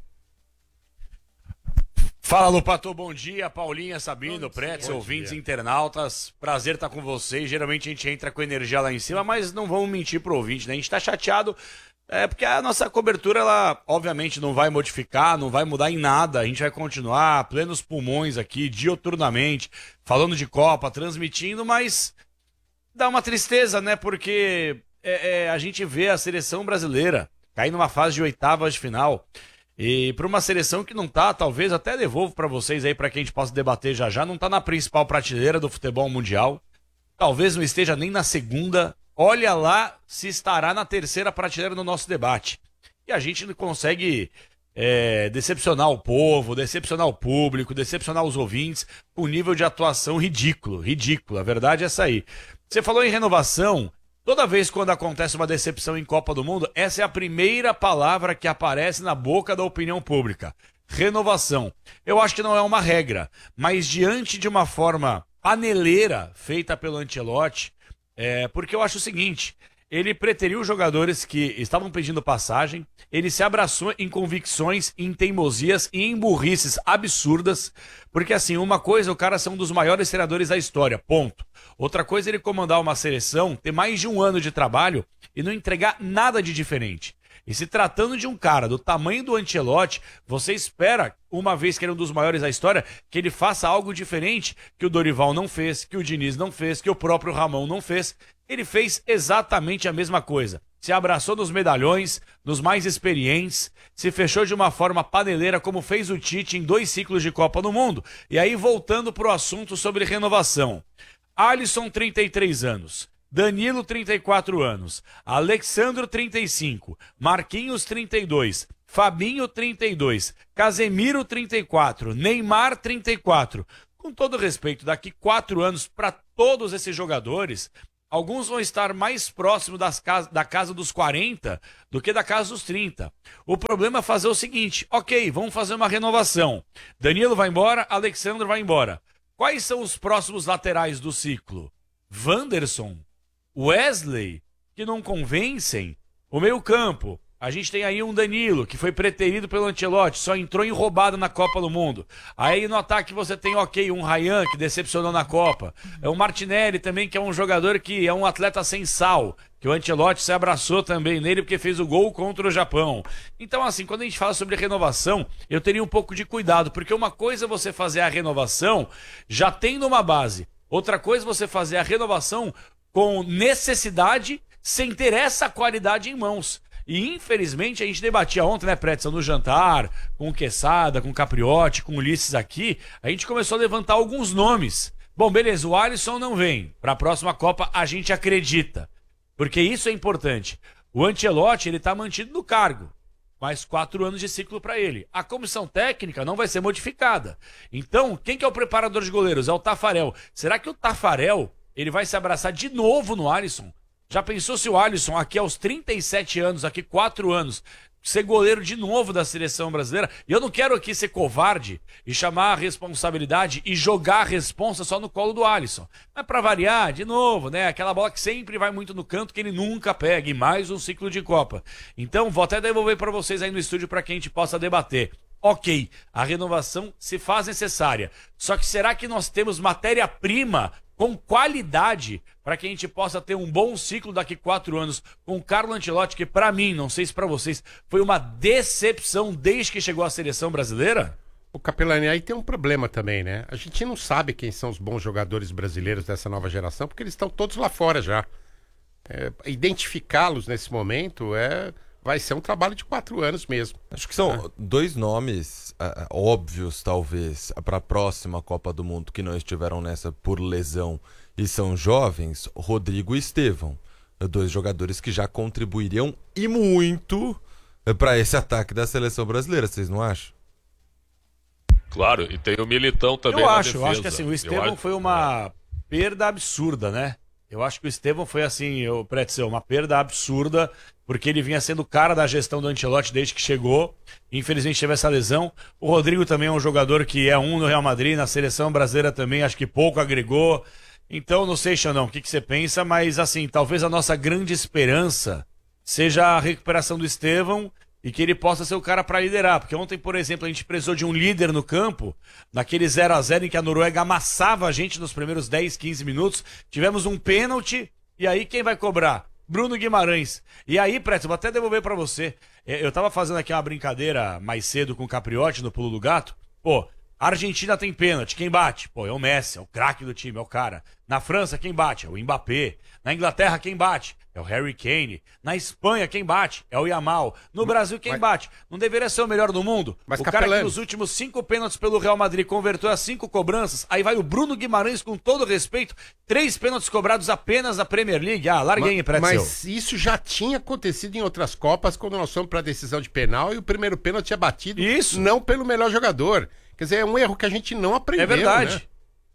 Fala, Lupato, bom dia. Paulinha, Sabino, Pretz, ouvintes, internautas. Prazer estar com vocês. Geralmente a gente entra com energia lá em cima, mas não vamos mentir pro ouvinte, né? A gente tá chateado porque a nossa cobertura, ela obviamente não vai modificar, não vai mudar em nada. A gente vai continuar plenos pulmões aqui, dioturnamente, falando de Copa, transmitindo, mas dá uma tristeza, né? Porque a gente vê a seleção brasileira cair numa fase de oitavas de final. E para uma seleção que não tá, talvez até devolvo para vocês aí, para que a gente possa debater já, não tá na principal prateleira do futebol mundial. Talvez não esteja nem na segunda. Olha lá se estará na terceira prateleira no nosso debate. E a gente não consegue decepcionar o povo, decepcionar o público, decepcionar os ouvintes com um nível de atuação ridículo. A verdade é essa aí. Você falou em renovação. Toda vez quando acontece uma decepção em Copa do Mundo, essa é a primeira palavra que aparece na boca da opinião pública. Renovação. Eu acho que não é uma regra, mas diante de uma forma paneleira feita pelo Ancelotti, porque eu acho o seguinte, ele preteriu jogadores que estavam pedindo passagem, ele se abraçou em convicções, em teimosias e em burrices absurdas, porque assim, uma coisa é o cara ser um dos maiores treinadores da história, ponto. Outra coisa é ele comandar uma seleção, ter mais de 1 ano de trabalho e não entregar nada de diferente. E se tratando de um cara do tamanho do Ancelotti, você espera, uma vez que ele é um dos maiores da história, que ele faça algo diferente que o Dorival não fez, que o Diniz não fez, que o próprio Ramon não fez. Ele fez exatamente a mesma coisa. Se abraçou nos medalhões, nos mais experientes, se fechou de uma forma paneleira, como fez o Tite em 2 ciclos de Copa do Mundo. E aí, voltando para o assunto sobre renovação. Alisson, 33 anos. Danilo, 34 anos. Alexandro, 35. Marquinhos, 32. Fabinho, 32. Casemiro, 34. Neymar, 34. Com todo respeito, daqui 4 anos, para todos esses jogadores, alguns vão estar mais próximos da casa dos 40 do que da casa dos 30. O problema é fazer o seguinte: ok, vamos fazer uma renovação. Danilo vai embora, Alexandre vai embora. Quais são os próximos laterais do ciclo? Wanderson, Wesley, que não convencem. O meio-campo, a gente tem aí um Danilo, que foi preterido pelo Ancelotti, só entrou em roubada na Copa do Mundo. Aí no ataque você tem, ok, um Ryan, que decepcionou na Copa. É o Martinelli também, que é um jogador que é um atleta sem sal, que o Ancelotti se abraçou também nele porque fez o gol contra o Japão. Então, assim, quando a gente fala sobre renovação, eu teria um pouco de cuidado, porque uma coisa é você fazer a renovação já tendo uma base. Outra coisa é você fazer a renovação com necessidade, sem ter essa qualidade em mãos. E infelizmente a gente debatia ontem, né, Pretzel, no jantar, com o Quesada, com o Capriotti, com o Ulisses aqui, a gente começou a levantar alguns nomes. Bom, beleza, o Alisson não vem. Para a próxima Copa a gente acredita. Porque isso é importante. O Ancelotti, ele tá mantido no cargo. Mais 4 anos de ciclo para ele. A comissão técnica não vai ser modificada. Então, quem que é o preparador de goleiros? É o Tafarel. Será que o Tafarel, ele vai se abraçar de novo no Alisson? Já pensou se o Alisson, aqui aos 37 anos, aqui 4 anos, ser goleiro de novo da seleção brasileira? E eu não quero aqui ser covarde e chamar a responsabilidade e jogar a responsa só no colo do Alisson. Mas pra variar, de novo, né? Aquela bola que sempre vai muito no canto, que ele nunca pega, e mais um ciclo de Copa. Então, vou até devolver para vocês aí no estúdio para que a gente possa debater. Ok, a renovação se faz necessária. Só que será que nós temos matéria-prima com qualidade para que a gente possa ter um bom ciclo daqui 4 anos com o Carlo Ancelotti, que para mim, não sei se para vocês, foi uma decepção desde que chegou à seleção brasileira? O Capelani, aí tem um problema também, né? A gente não sabe quem são os bons jogadores brasileiros dessa nova geração, porque eles estão todos lá fora já. Identificá-los nesse momento vai ser um trabalho de 4 anos mesmo. Acho que são 2 nomes óbvios, talvez, para a próxima Copa do Mundo, que não estiveram nessa por lesão e são jovens, Rodrigo e Estevão. 2 jogadores que já contribuiriam e muito para esse ataque da seleção brasileira, vocês não acham? Claro, e tem o Militão também eu na acho, defesa. Eu acho que assim, o Estevão foi uma perda absurda, né? Eu acho que o Estevão foi assim, Pretzel, uma perda absurda, porque ele vinha sendo o cara da gestão do Ancelotti desde que chegou. Infelizmente teve essa lesão. O Rodrigo também é um jogador que é no Real Madrid, na seleção brasileira também, acho que pouco agregou. Então, não sei, Xandão, o que você pensa, mas assim, talvez a nossa grande esperança seja a recuperação do Estevão e que ele possa ser o cara para liderar. Porque ontem, por exemplo, a gente precisou de um líder no campo, naquele 0-0 em que a Noruega amassava a gente nos primeiros 10, 15 minutos. Tivemos um pênalti, e aí quem vai cobrar? Bruno Guimarães. E aí, Preto, vou até devolver para você. Eu tava fazendo aqui uma brincadeira mais cedo com o Capriotti no Pulo do Gato. Pô, a Argentina tem pênalti, quem bate? Pô, é o Messi, é o craque do time, é o cara. Na França, quem bate? É o Mbappé. Na Inglaterra, quem bate? É o Harry Kane. Na Espanha, quem bate? É o Yamal. No Brasil, quem bate? Não deveria ser o melhor do mundo? Mas o cara que nos últimos 5 pênaltis pelo Real Madrid converteu a 5 cobranças. Aí vai o Bruno Guimarães, com todo respeito, 3 pênaltis cobrados apenas na Premier League. Ah, larguei, Pretzel. Mas isso já tinha acontecido em outras Copas, quando nós fomos para a decisão de penal e o primeiro pênalti é batido não pelo melhor jogador. Quer dizer, é um erro que a gente não aprendeu. É verdade. Né?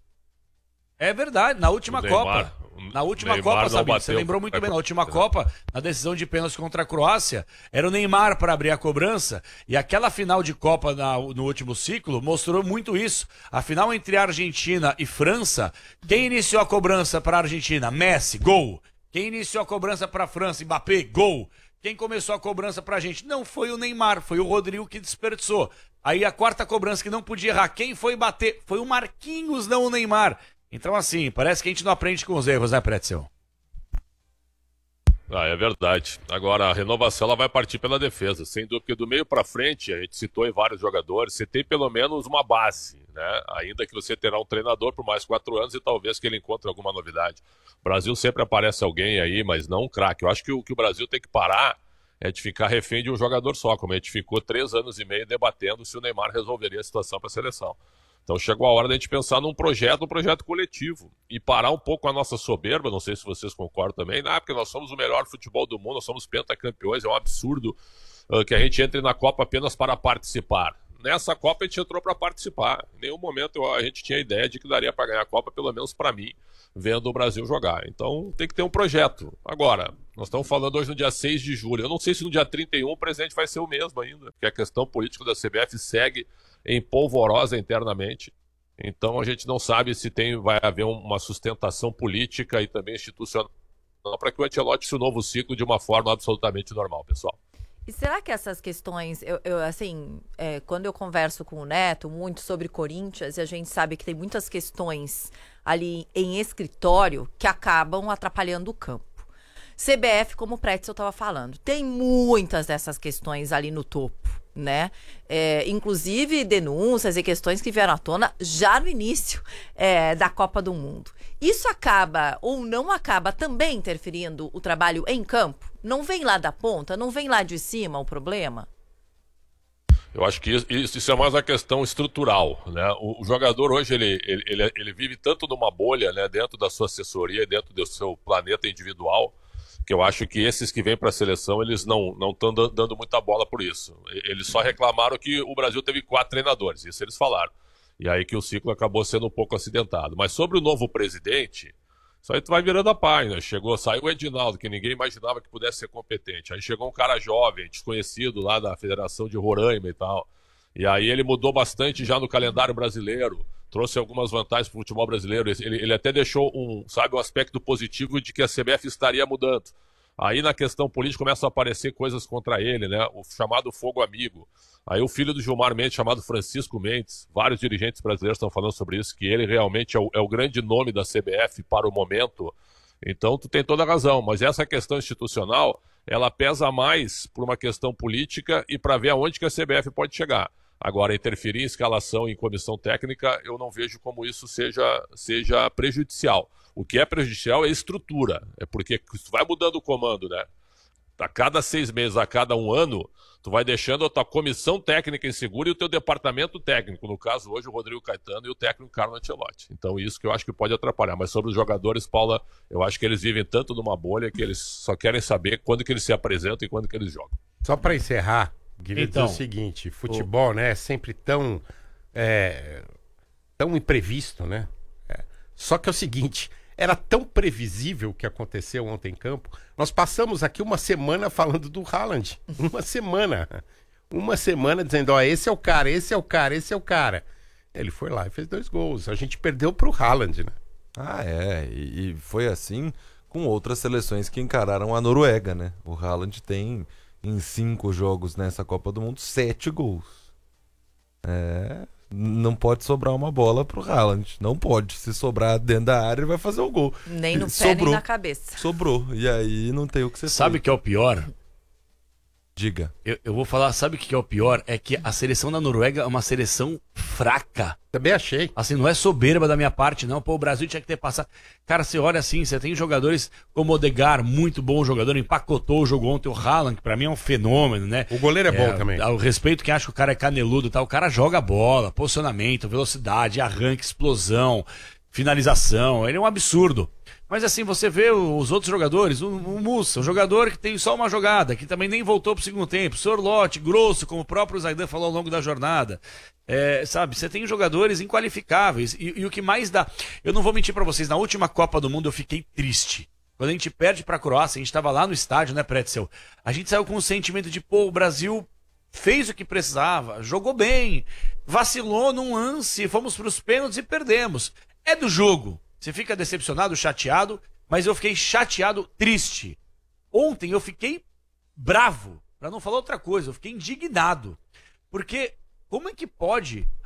É verdade. Na última Copa. Na última Copa, Sabino, você lembrou muito bem, na última Copa, na decisão de pênalti contra a Croácia, era o Neymar para abrir a cobrança, e aquela final de Copa no último ciclo mostrou muito isso. A final entre a Argentina e França, quem iniciou a cobrança para a Argentina? Messi, gol. Quem iniciou a cobrança para a França? Mbappé, gol. Quem começou a cobrança para a gente? Não foi o Neymar, foi o Rodrigo que desperdiçou. Aí a quarta cobrança que não podia errar, quem foi bater? Foi o Marquinhos, não o Neymar. Então, assim, parece que a gente não aprende com os erros, né, Pretzel? É verdade. Agora, a renovação ela vai partir pela defesa. Sem dúvida, porque do meio para frente, a gente citou em vários jogadores, você tem pelo menos uma base, né? Ainda que você terá um treinador por mais 4 anos e talvez que ele encontre alguma novidade. O Brasil sempre aparece alguém aí, mas não um craque. Eu acho que o Brasil tem que parar é de ficar refém de um jogador só, como a gente ficou 3 anos e meio debatendo se o Neymar resolveria a situação para a seleção. Então chegou a hora de a gente pensar num projeto coletivo e parar um pouco a nossa soberba, não sei se vocês concordam também, porque nós somos o melhor futebol do mundo, nós somos pentacampeões, é um absurdo que a gente entre na Copa apenas para participar. Nessa Copa a gente entrou para participar, em nenhum momento a gente tinha ideia de que daria para ganhar a Copa, pelo menos para mim, vendo o Brasil jogar. Então tem que ter um projeto. Agora, nós estamos falando hoje no dia 6 de julho, eu não sei se no dia 31 o presidente vai ser o mesmo ainda, porque a questão política da CBF segue em polvorosa internamente, então a gente não sabe se vai haver uma sustentação política e também institucional para que o Ancelotti se o novo ciclo de uma forma absolutamente normal, pessoal. E será que essas questões, quando eu converso com o Neto muito sobre Corinthians, e a gente sabe que tem muitas questões ali em escritório que acabam atrapalhando o campo. CBF, como o Pretzel estava falando, tem muitas dessas questões ali no topo, né? Inclusive denúncias e questões que vieram à tona já no início da Copa do Mundo. Isso acaba ou não acaba também interferindo o trabalho em campo? Não vem lá da ponta, não vem lá de cima o problema? Eu acho que isso é mais uma questão estrutural, né? O jogador hoje, ele vive tanto numa bolha, né, dentro da sua assessoria, dentro do seu planeta individual, que eu acho que esses que vêm para a seleção, eles não estão dando muita bola por isso. Eles só reclamaram que o Brasil teve 4 treinadores, isso eles falaram. E aí que o ciclo acabou sendo um pouco acidentado. Mas sobre o novo presidente, isso aí vai virando a página. Saiu o Edinaldo, que ninguém imaginava que pudesse ser competente. Aí chegou um cara jovem, desconhecido lá da Federação de Roraima e tal. E aí ele mudou bastante já no calendário brasileiro, trouxe algumas vantagens para o futebol brasileiro. Ele até deixou um aspecto positivo de que a CBF estaria mudando. Aí na questão política começam a aparecer coisas contra ele, né? O chamado fogo amigo. Aí o filho do Gilmar Mendes, chamado Francisco Mendes, vários dirigentes brasileiros estão falando sobre isso, que ele realmente é o grande nome da CBF para o momento. Então tu tem toda a razão, mas essa questão institucional, ela pesa mais por uma questão política e para ver aonde que a CBF pode chegar. Agora, interferir em escalação e em comissão técnica, eu não vejo como isso seja prejudicial. O que é prejudicial é a estrutura. É porque tu vai mudando o comando, né? A cada 6 meses, a cada 1 ano, tu vai deixando a tua comissão técnica insegura e o teu departamento técnico. No caso, hoje, o Rodrigo Caetano e o técnico Carlo Ancelotti. Então, isso que eu acho que pode atrapalhar. Mas sobre os jogadores, Paula, eu acho que eles vivem tanto numa bolha que eles só querem saber quando que eles se apresentam e quando que eles jogam. Só para encerrar, queria dizer o seguinte, futebol, né, é sempre tão imprevisto, né? Só que é o seguinte, era tão previsível o que aconteceu ontem em campo. Nós passamos aqui uma semana falando do Haaland. Uma semana dizendo, esse é o cara, esse é o cara, esse é o cara. Ele foi lá e fez 2 gols. A gente perdeu pro Haaland, né? E foi assim com outras seleções que encararam a Noruega, né? O Haaland tem, em 5 jogos nessa Copa do Mundo, 7 gols. Não pode sobrar uma bola pro Haaland. Não pode. Se sobrar dentro da área, ele vai fazer o gol. Nem no pé, nem na cabeça. Sobrou. E aí não tem o que você Sabe o que é o pior? Diga. Eu vou falar, sabe o que é o pior? É que a seleção da Noruega é uma seleção fraca. Também achei. Assim, não é soberba da minha parte, não. Pô, o Brasil tinha que ter passado. Cara, você olha assim, você tem jogadores como o Odegaard, muito bom jogador, empacotou o jogo ontem. O Haaland, que pra mim é um fenômeno, né? O goleiro é bom também. Ao respeito quem acha que o cara é caneludo e tal, o cara joga bola, posicionamento, velocidade, arranque, explosão, finalização. Ele é um absurdo. Mas assim, você vê os outros jogadores, o Mussa, um jogador que tem só uma jogada, que também nem voltou pro segundo tempo, Sorloth, grosso, como o próprio Zaidan falou ao longo da jornada. Sabe, você tem jogadores inqualificáveis. E o que mais dá... Eu não vou mentir pra vocês, na última Copa do Mundo eu fiquei triste. Quando a gente perde pra Croácia, a gente tava lá no estádio, né, Pretzel? A gente saiu com um sentimento de, o Brasil fez o que precisava, jogou bem, vacilou num lance, fomos pros pênaltis e perdemos. É do jogo. Você fica decepcionado, chateado, mas eu fiquei chateado, triste. Ontem eu fiquei bravo, para não falar outra coisa, eu fiquei indignado. Porque como é que pode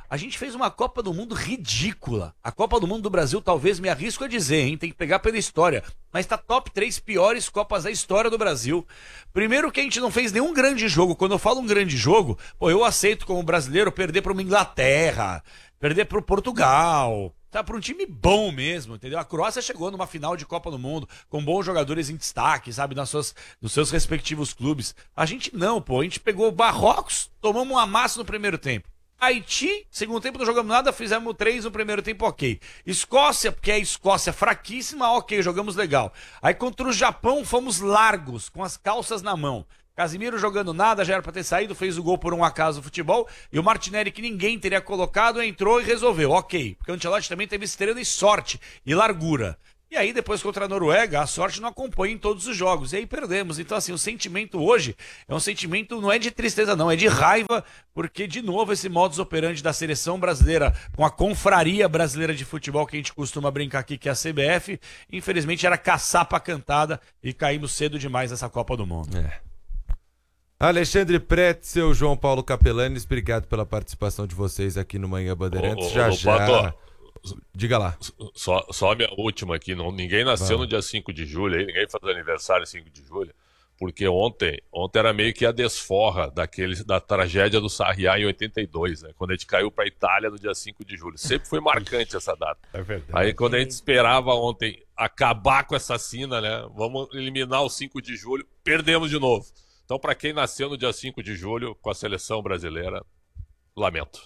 A gente fez uma Copa do Mundo ridícula. A Copa do Mundo do Brasil, talvez, me arrisco a dizer, hein? Tem que pegar pela história. Mas tá top 3 piores Copas da história do Brasil. Primeiro que a gente não fez nenhum grande jogo. Quando eu falo um grande jogo, pô, eu aceito como brasileiro perder para uma Inglaterra, perder para o Portugal, tá, para um time bom mesmo, entendeu? A Croácia chegou numa final de Copa do Mundo com bons jogadores em destaque, sabe, nos seus respectivos clubes. A gente não, pô. A gente pegou Marrocos, tomamos um amasso no primeiro tempo. Haiti, segundo tempo não jogamos nada, fizemos 3 no primeiro tempo, ok. Escócia, porque é a Escócia fraquíssima, ok, jogamos legal. Aí contra o Japão fomos largos, com as calças na mão. Casimiro jogando nada, já era pra ter saído, fez o gol por um acaso no futebol, e o Martinelli, que ninguém teria colocado, entrou e resolveu, ok. Porque o Ancelotti também teve estrela e sorte, e largura. E aí, depois contra a Noruega, a sorte não acompanha em todos os jogos. E aí perdemos. Então, assim, o sentimento hoje é um sentimento, não é de tristeza, não, é de raiva, porque, de novo, esse modus operandi da seleção brasileira, com a confraria brasileira de futebol, que a gente costuma brincar aqui, que é a CBF, infelizmente era caçapa cantada e caímos cedo demais nessa Copa do Mundo. Alexandre Pretzel, João Paulo Capelanes, obrigado pela participação de vocês aqui no Manhã Bandeirantes. Já. Diga lá. Só a minha última aqui. Ninguém nasceu no dia 5 de julho, aí, ninguém faz aniversário 5 de julho, porque ontem era meio que a desforra da tragédia do Sarriá em 82, né? Quando a gente caiu para a Itália no dia 5 de julho. Sempre foi marcante essa data. É verdade. Aí quando a gente esperava ontem acabar com essa cena, né? Vamos eliminar o 5 de julho, perdemos de novo. Então, para quem nasceu no dia 5 de julho com a seleção brasileira, lamento.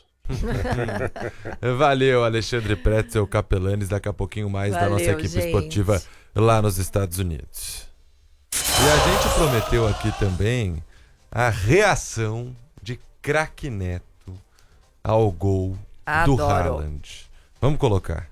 Valeu, Alexandre Pretzel, Capelanes. Daqui a pouquinho mais da nossa equipe esportiva lá nos Estados Unidos. E a gente prometeu aqui também a reação de Craque Neto ao gol do Haaland. Vamos colocar.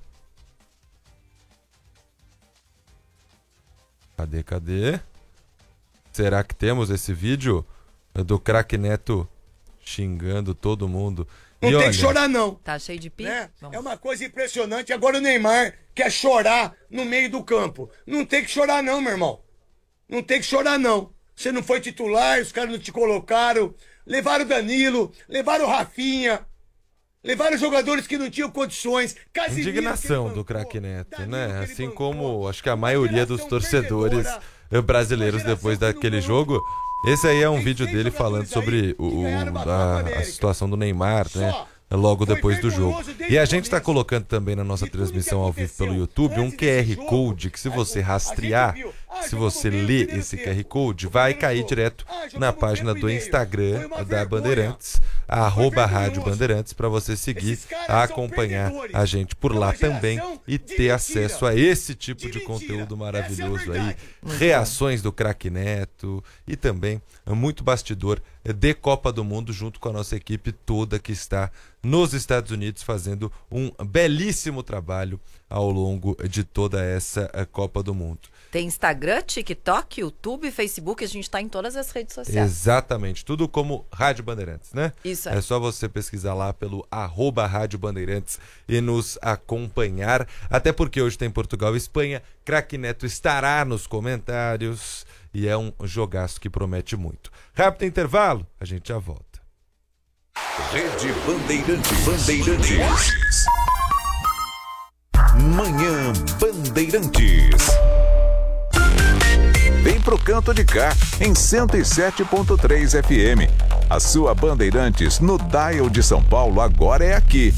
Cadê? Será que temos esse vídeo do Craque Neto xingando todo mundo? Não tem que chorar, não. Tá cheio de pi? Né? É uma coisa impressionante. Agora o Neymar quer chorar no meio do campo. Não tem que chorar, não, meu irmão. Não tem que chorar, não. Você não foi titular, os caras não te colocaram. Levaram o Danilo, levaram o Rafinha. Levaram jogadores que não tinham condições. Casimiro, indignação do Craque Neto, né? Assim como acho que a maioria dos torcedores brasileiros depois daquele jogo. Esse aí é um vídeo dele falando sobre a situação do Neymar, né? Logo depois do jogo. E a gente está colocando também na nossa transmissão ao vivo pelo YouTube um QR Code que, se você rastrear, se você ler esse QR Code, vai cair direto na página do Instagram da Bandeirantes, @Rádio Bandeirantes, para você seguir, acompanhar a gente por lá também e ter acesso a esse tipo de conteúdo maravilhoso aí, reações do Craque Neto e também muito bastidor de Copa do Mundo junto com a nossa equipe toda que está nos Estados Unidos fazendo um belíssimo trabalho ao longo de toda essa Copa do Mundo. Tem Instagram, TikTok, YouTube, Facebook, a gente está em todas as redes sociais. Exatamente, tudo como Rádio Bandeirantes, né? Isso aí. É só você pesquisar lá pelo @Rádio Bandeirantes e nos acompanhar, até porque hoje tem Portugal e Espanha, Craque Neto estará nos comentários e é um jogaço que promete muito. Rápido intervalo, a gente já volta. Rede Bandeirantes. Manhã Bandeirantes. Vem pro canto de cá, em 107.3 FM. A sua Bandeirantes no dial de São Paulo agora é aqui,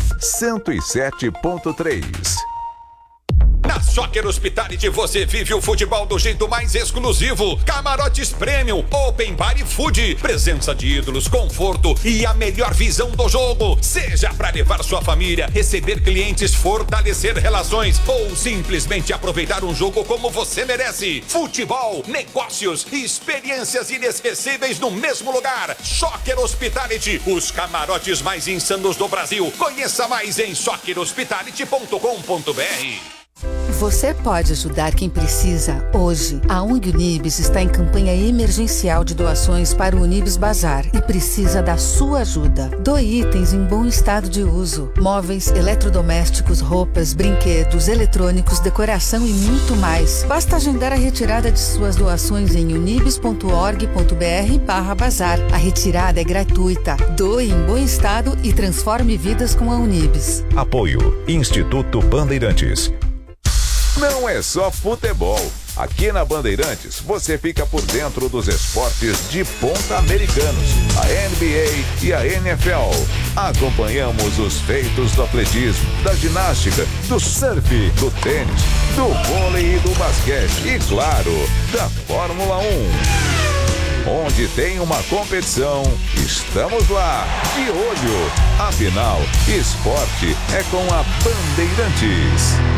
107.3. Na Soccer Hospitality você vive o futebol do jeito mais exclusivo. Camarotes Premium, Open Bar e Food, presença de ídolos, conforto e a melhor visão do jogo. Seja para levar sua família, receber clientes, fortalecer relações ou simplesmente aproveitar um jogo como você merece. Futebol, negócios e experiências inesquecíveis no mesmo lugar. Soccer Hospitality, os camarotes mais insanos do Brasil. Conheça mais em soccerhospitality.com.br. Você pode ajudar quem precisa hoje. A ONG Unibis está em campanha emergencial de doações para o Unibis Bazar e precisa da sua ajuda. Doe itens em bom estado de uso. Móveis, eletrodomésticos, roupas, brinquedos, eletrônicos, decoração e muito mais. Basta agendar a retirada de suas doações em unibis.org.br/bazar. A retirada é gratuita. Doe em bom estado e transforme vidas com a Unibis. Apoio Instituto Bandeirantes. Não é só futebol. Aqui na Bandeirantes você fica por dentro dos esportes de ponta americanos, a NBA e a NFL. Acompanhamos os feitos do atletismo, da ginástica, do surf, do tênis, do vôlei e do basquete e, claro, da Fórmula 1. Onde tem uma competição, estamos lá, de olho. Afinal, esporte é com a Bandeirantes.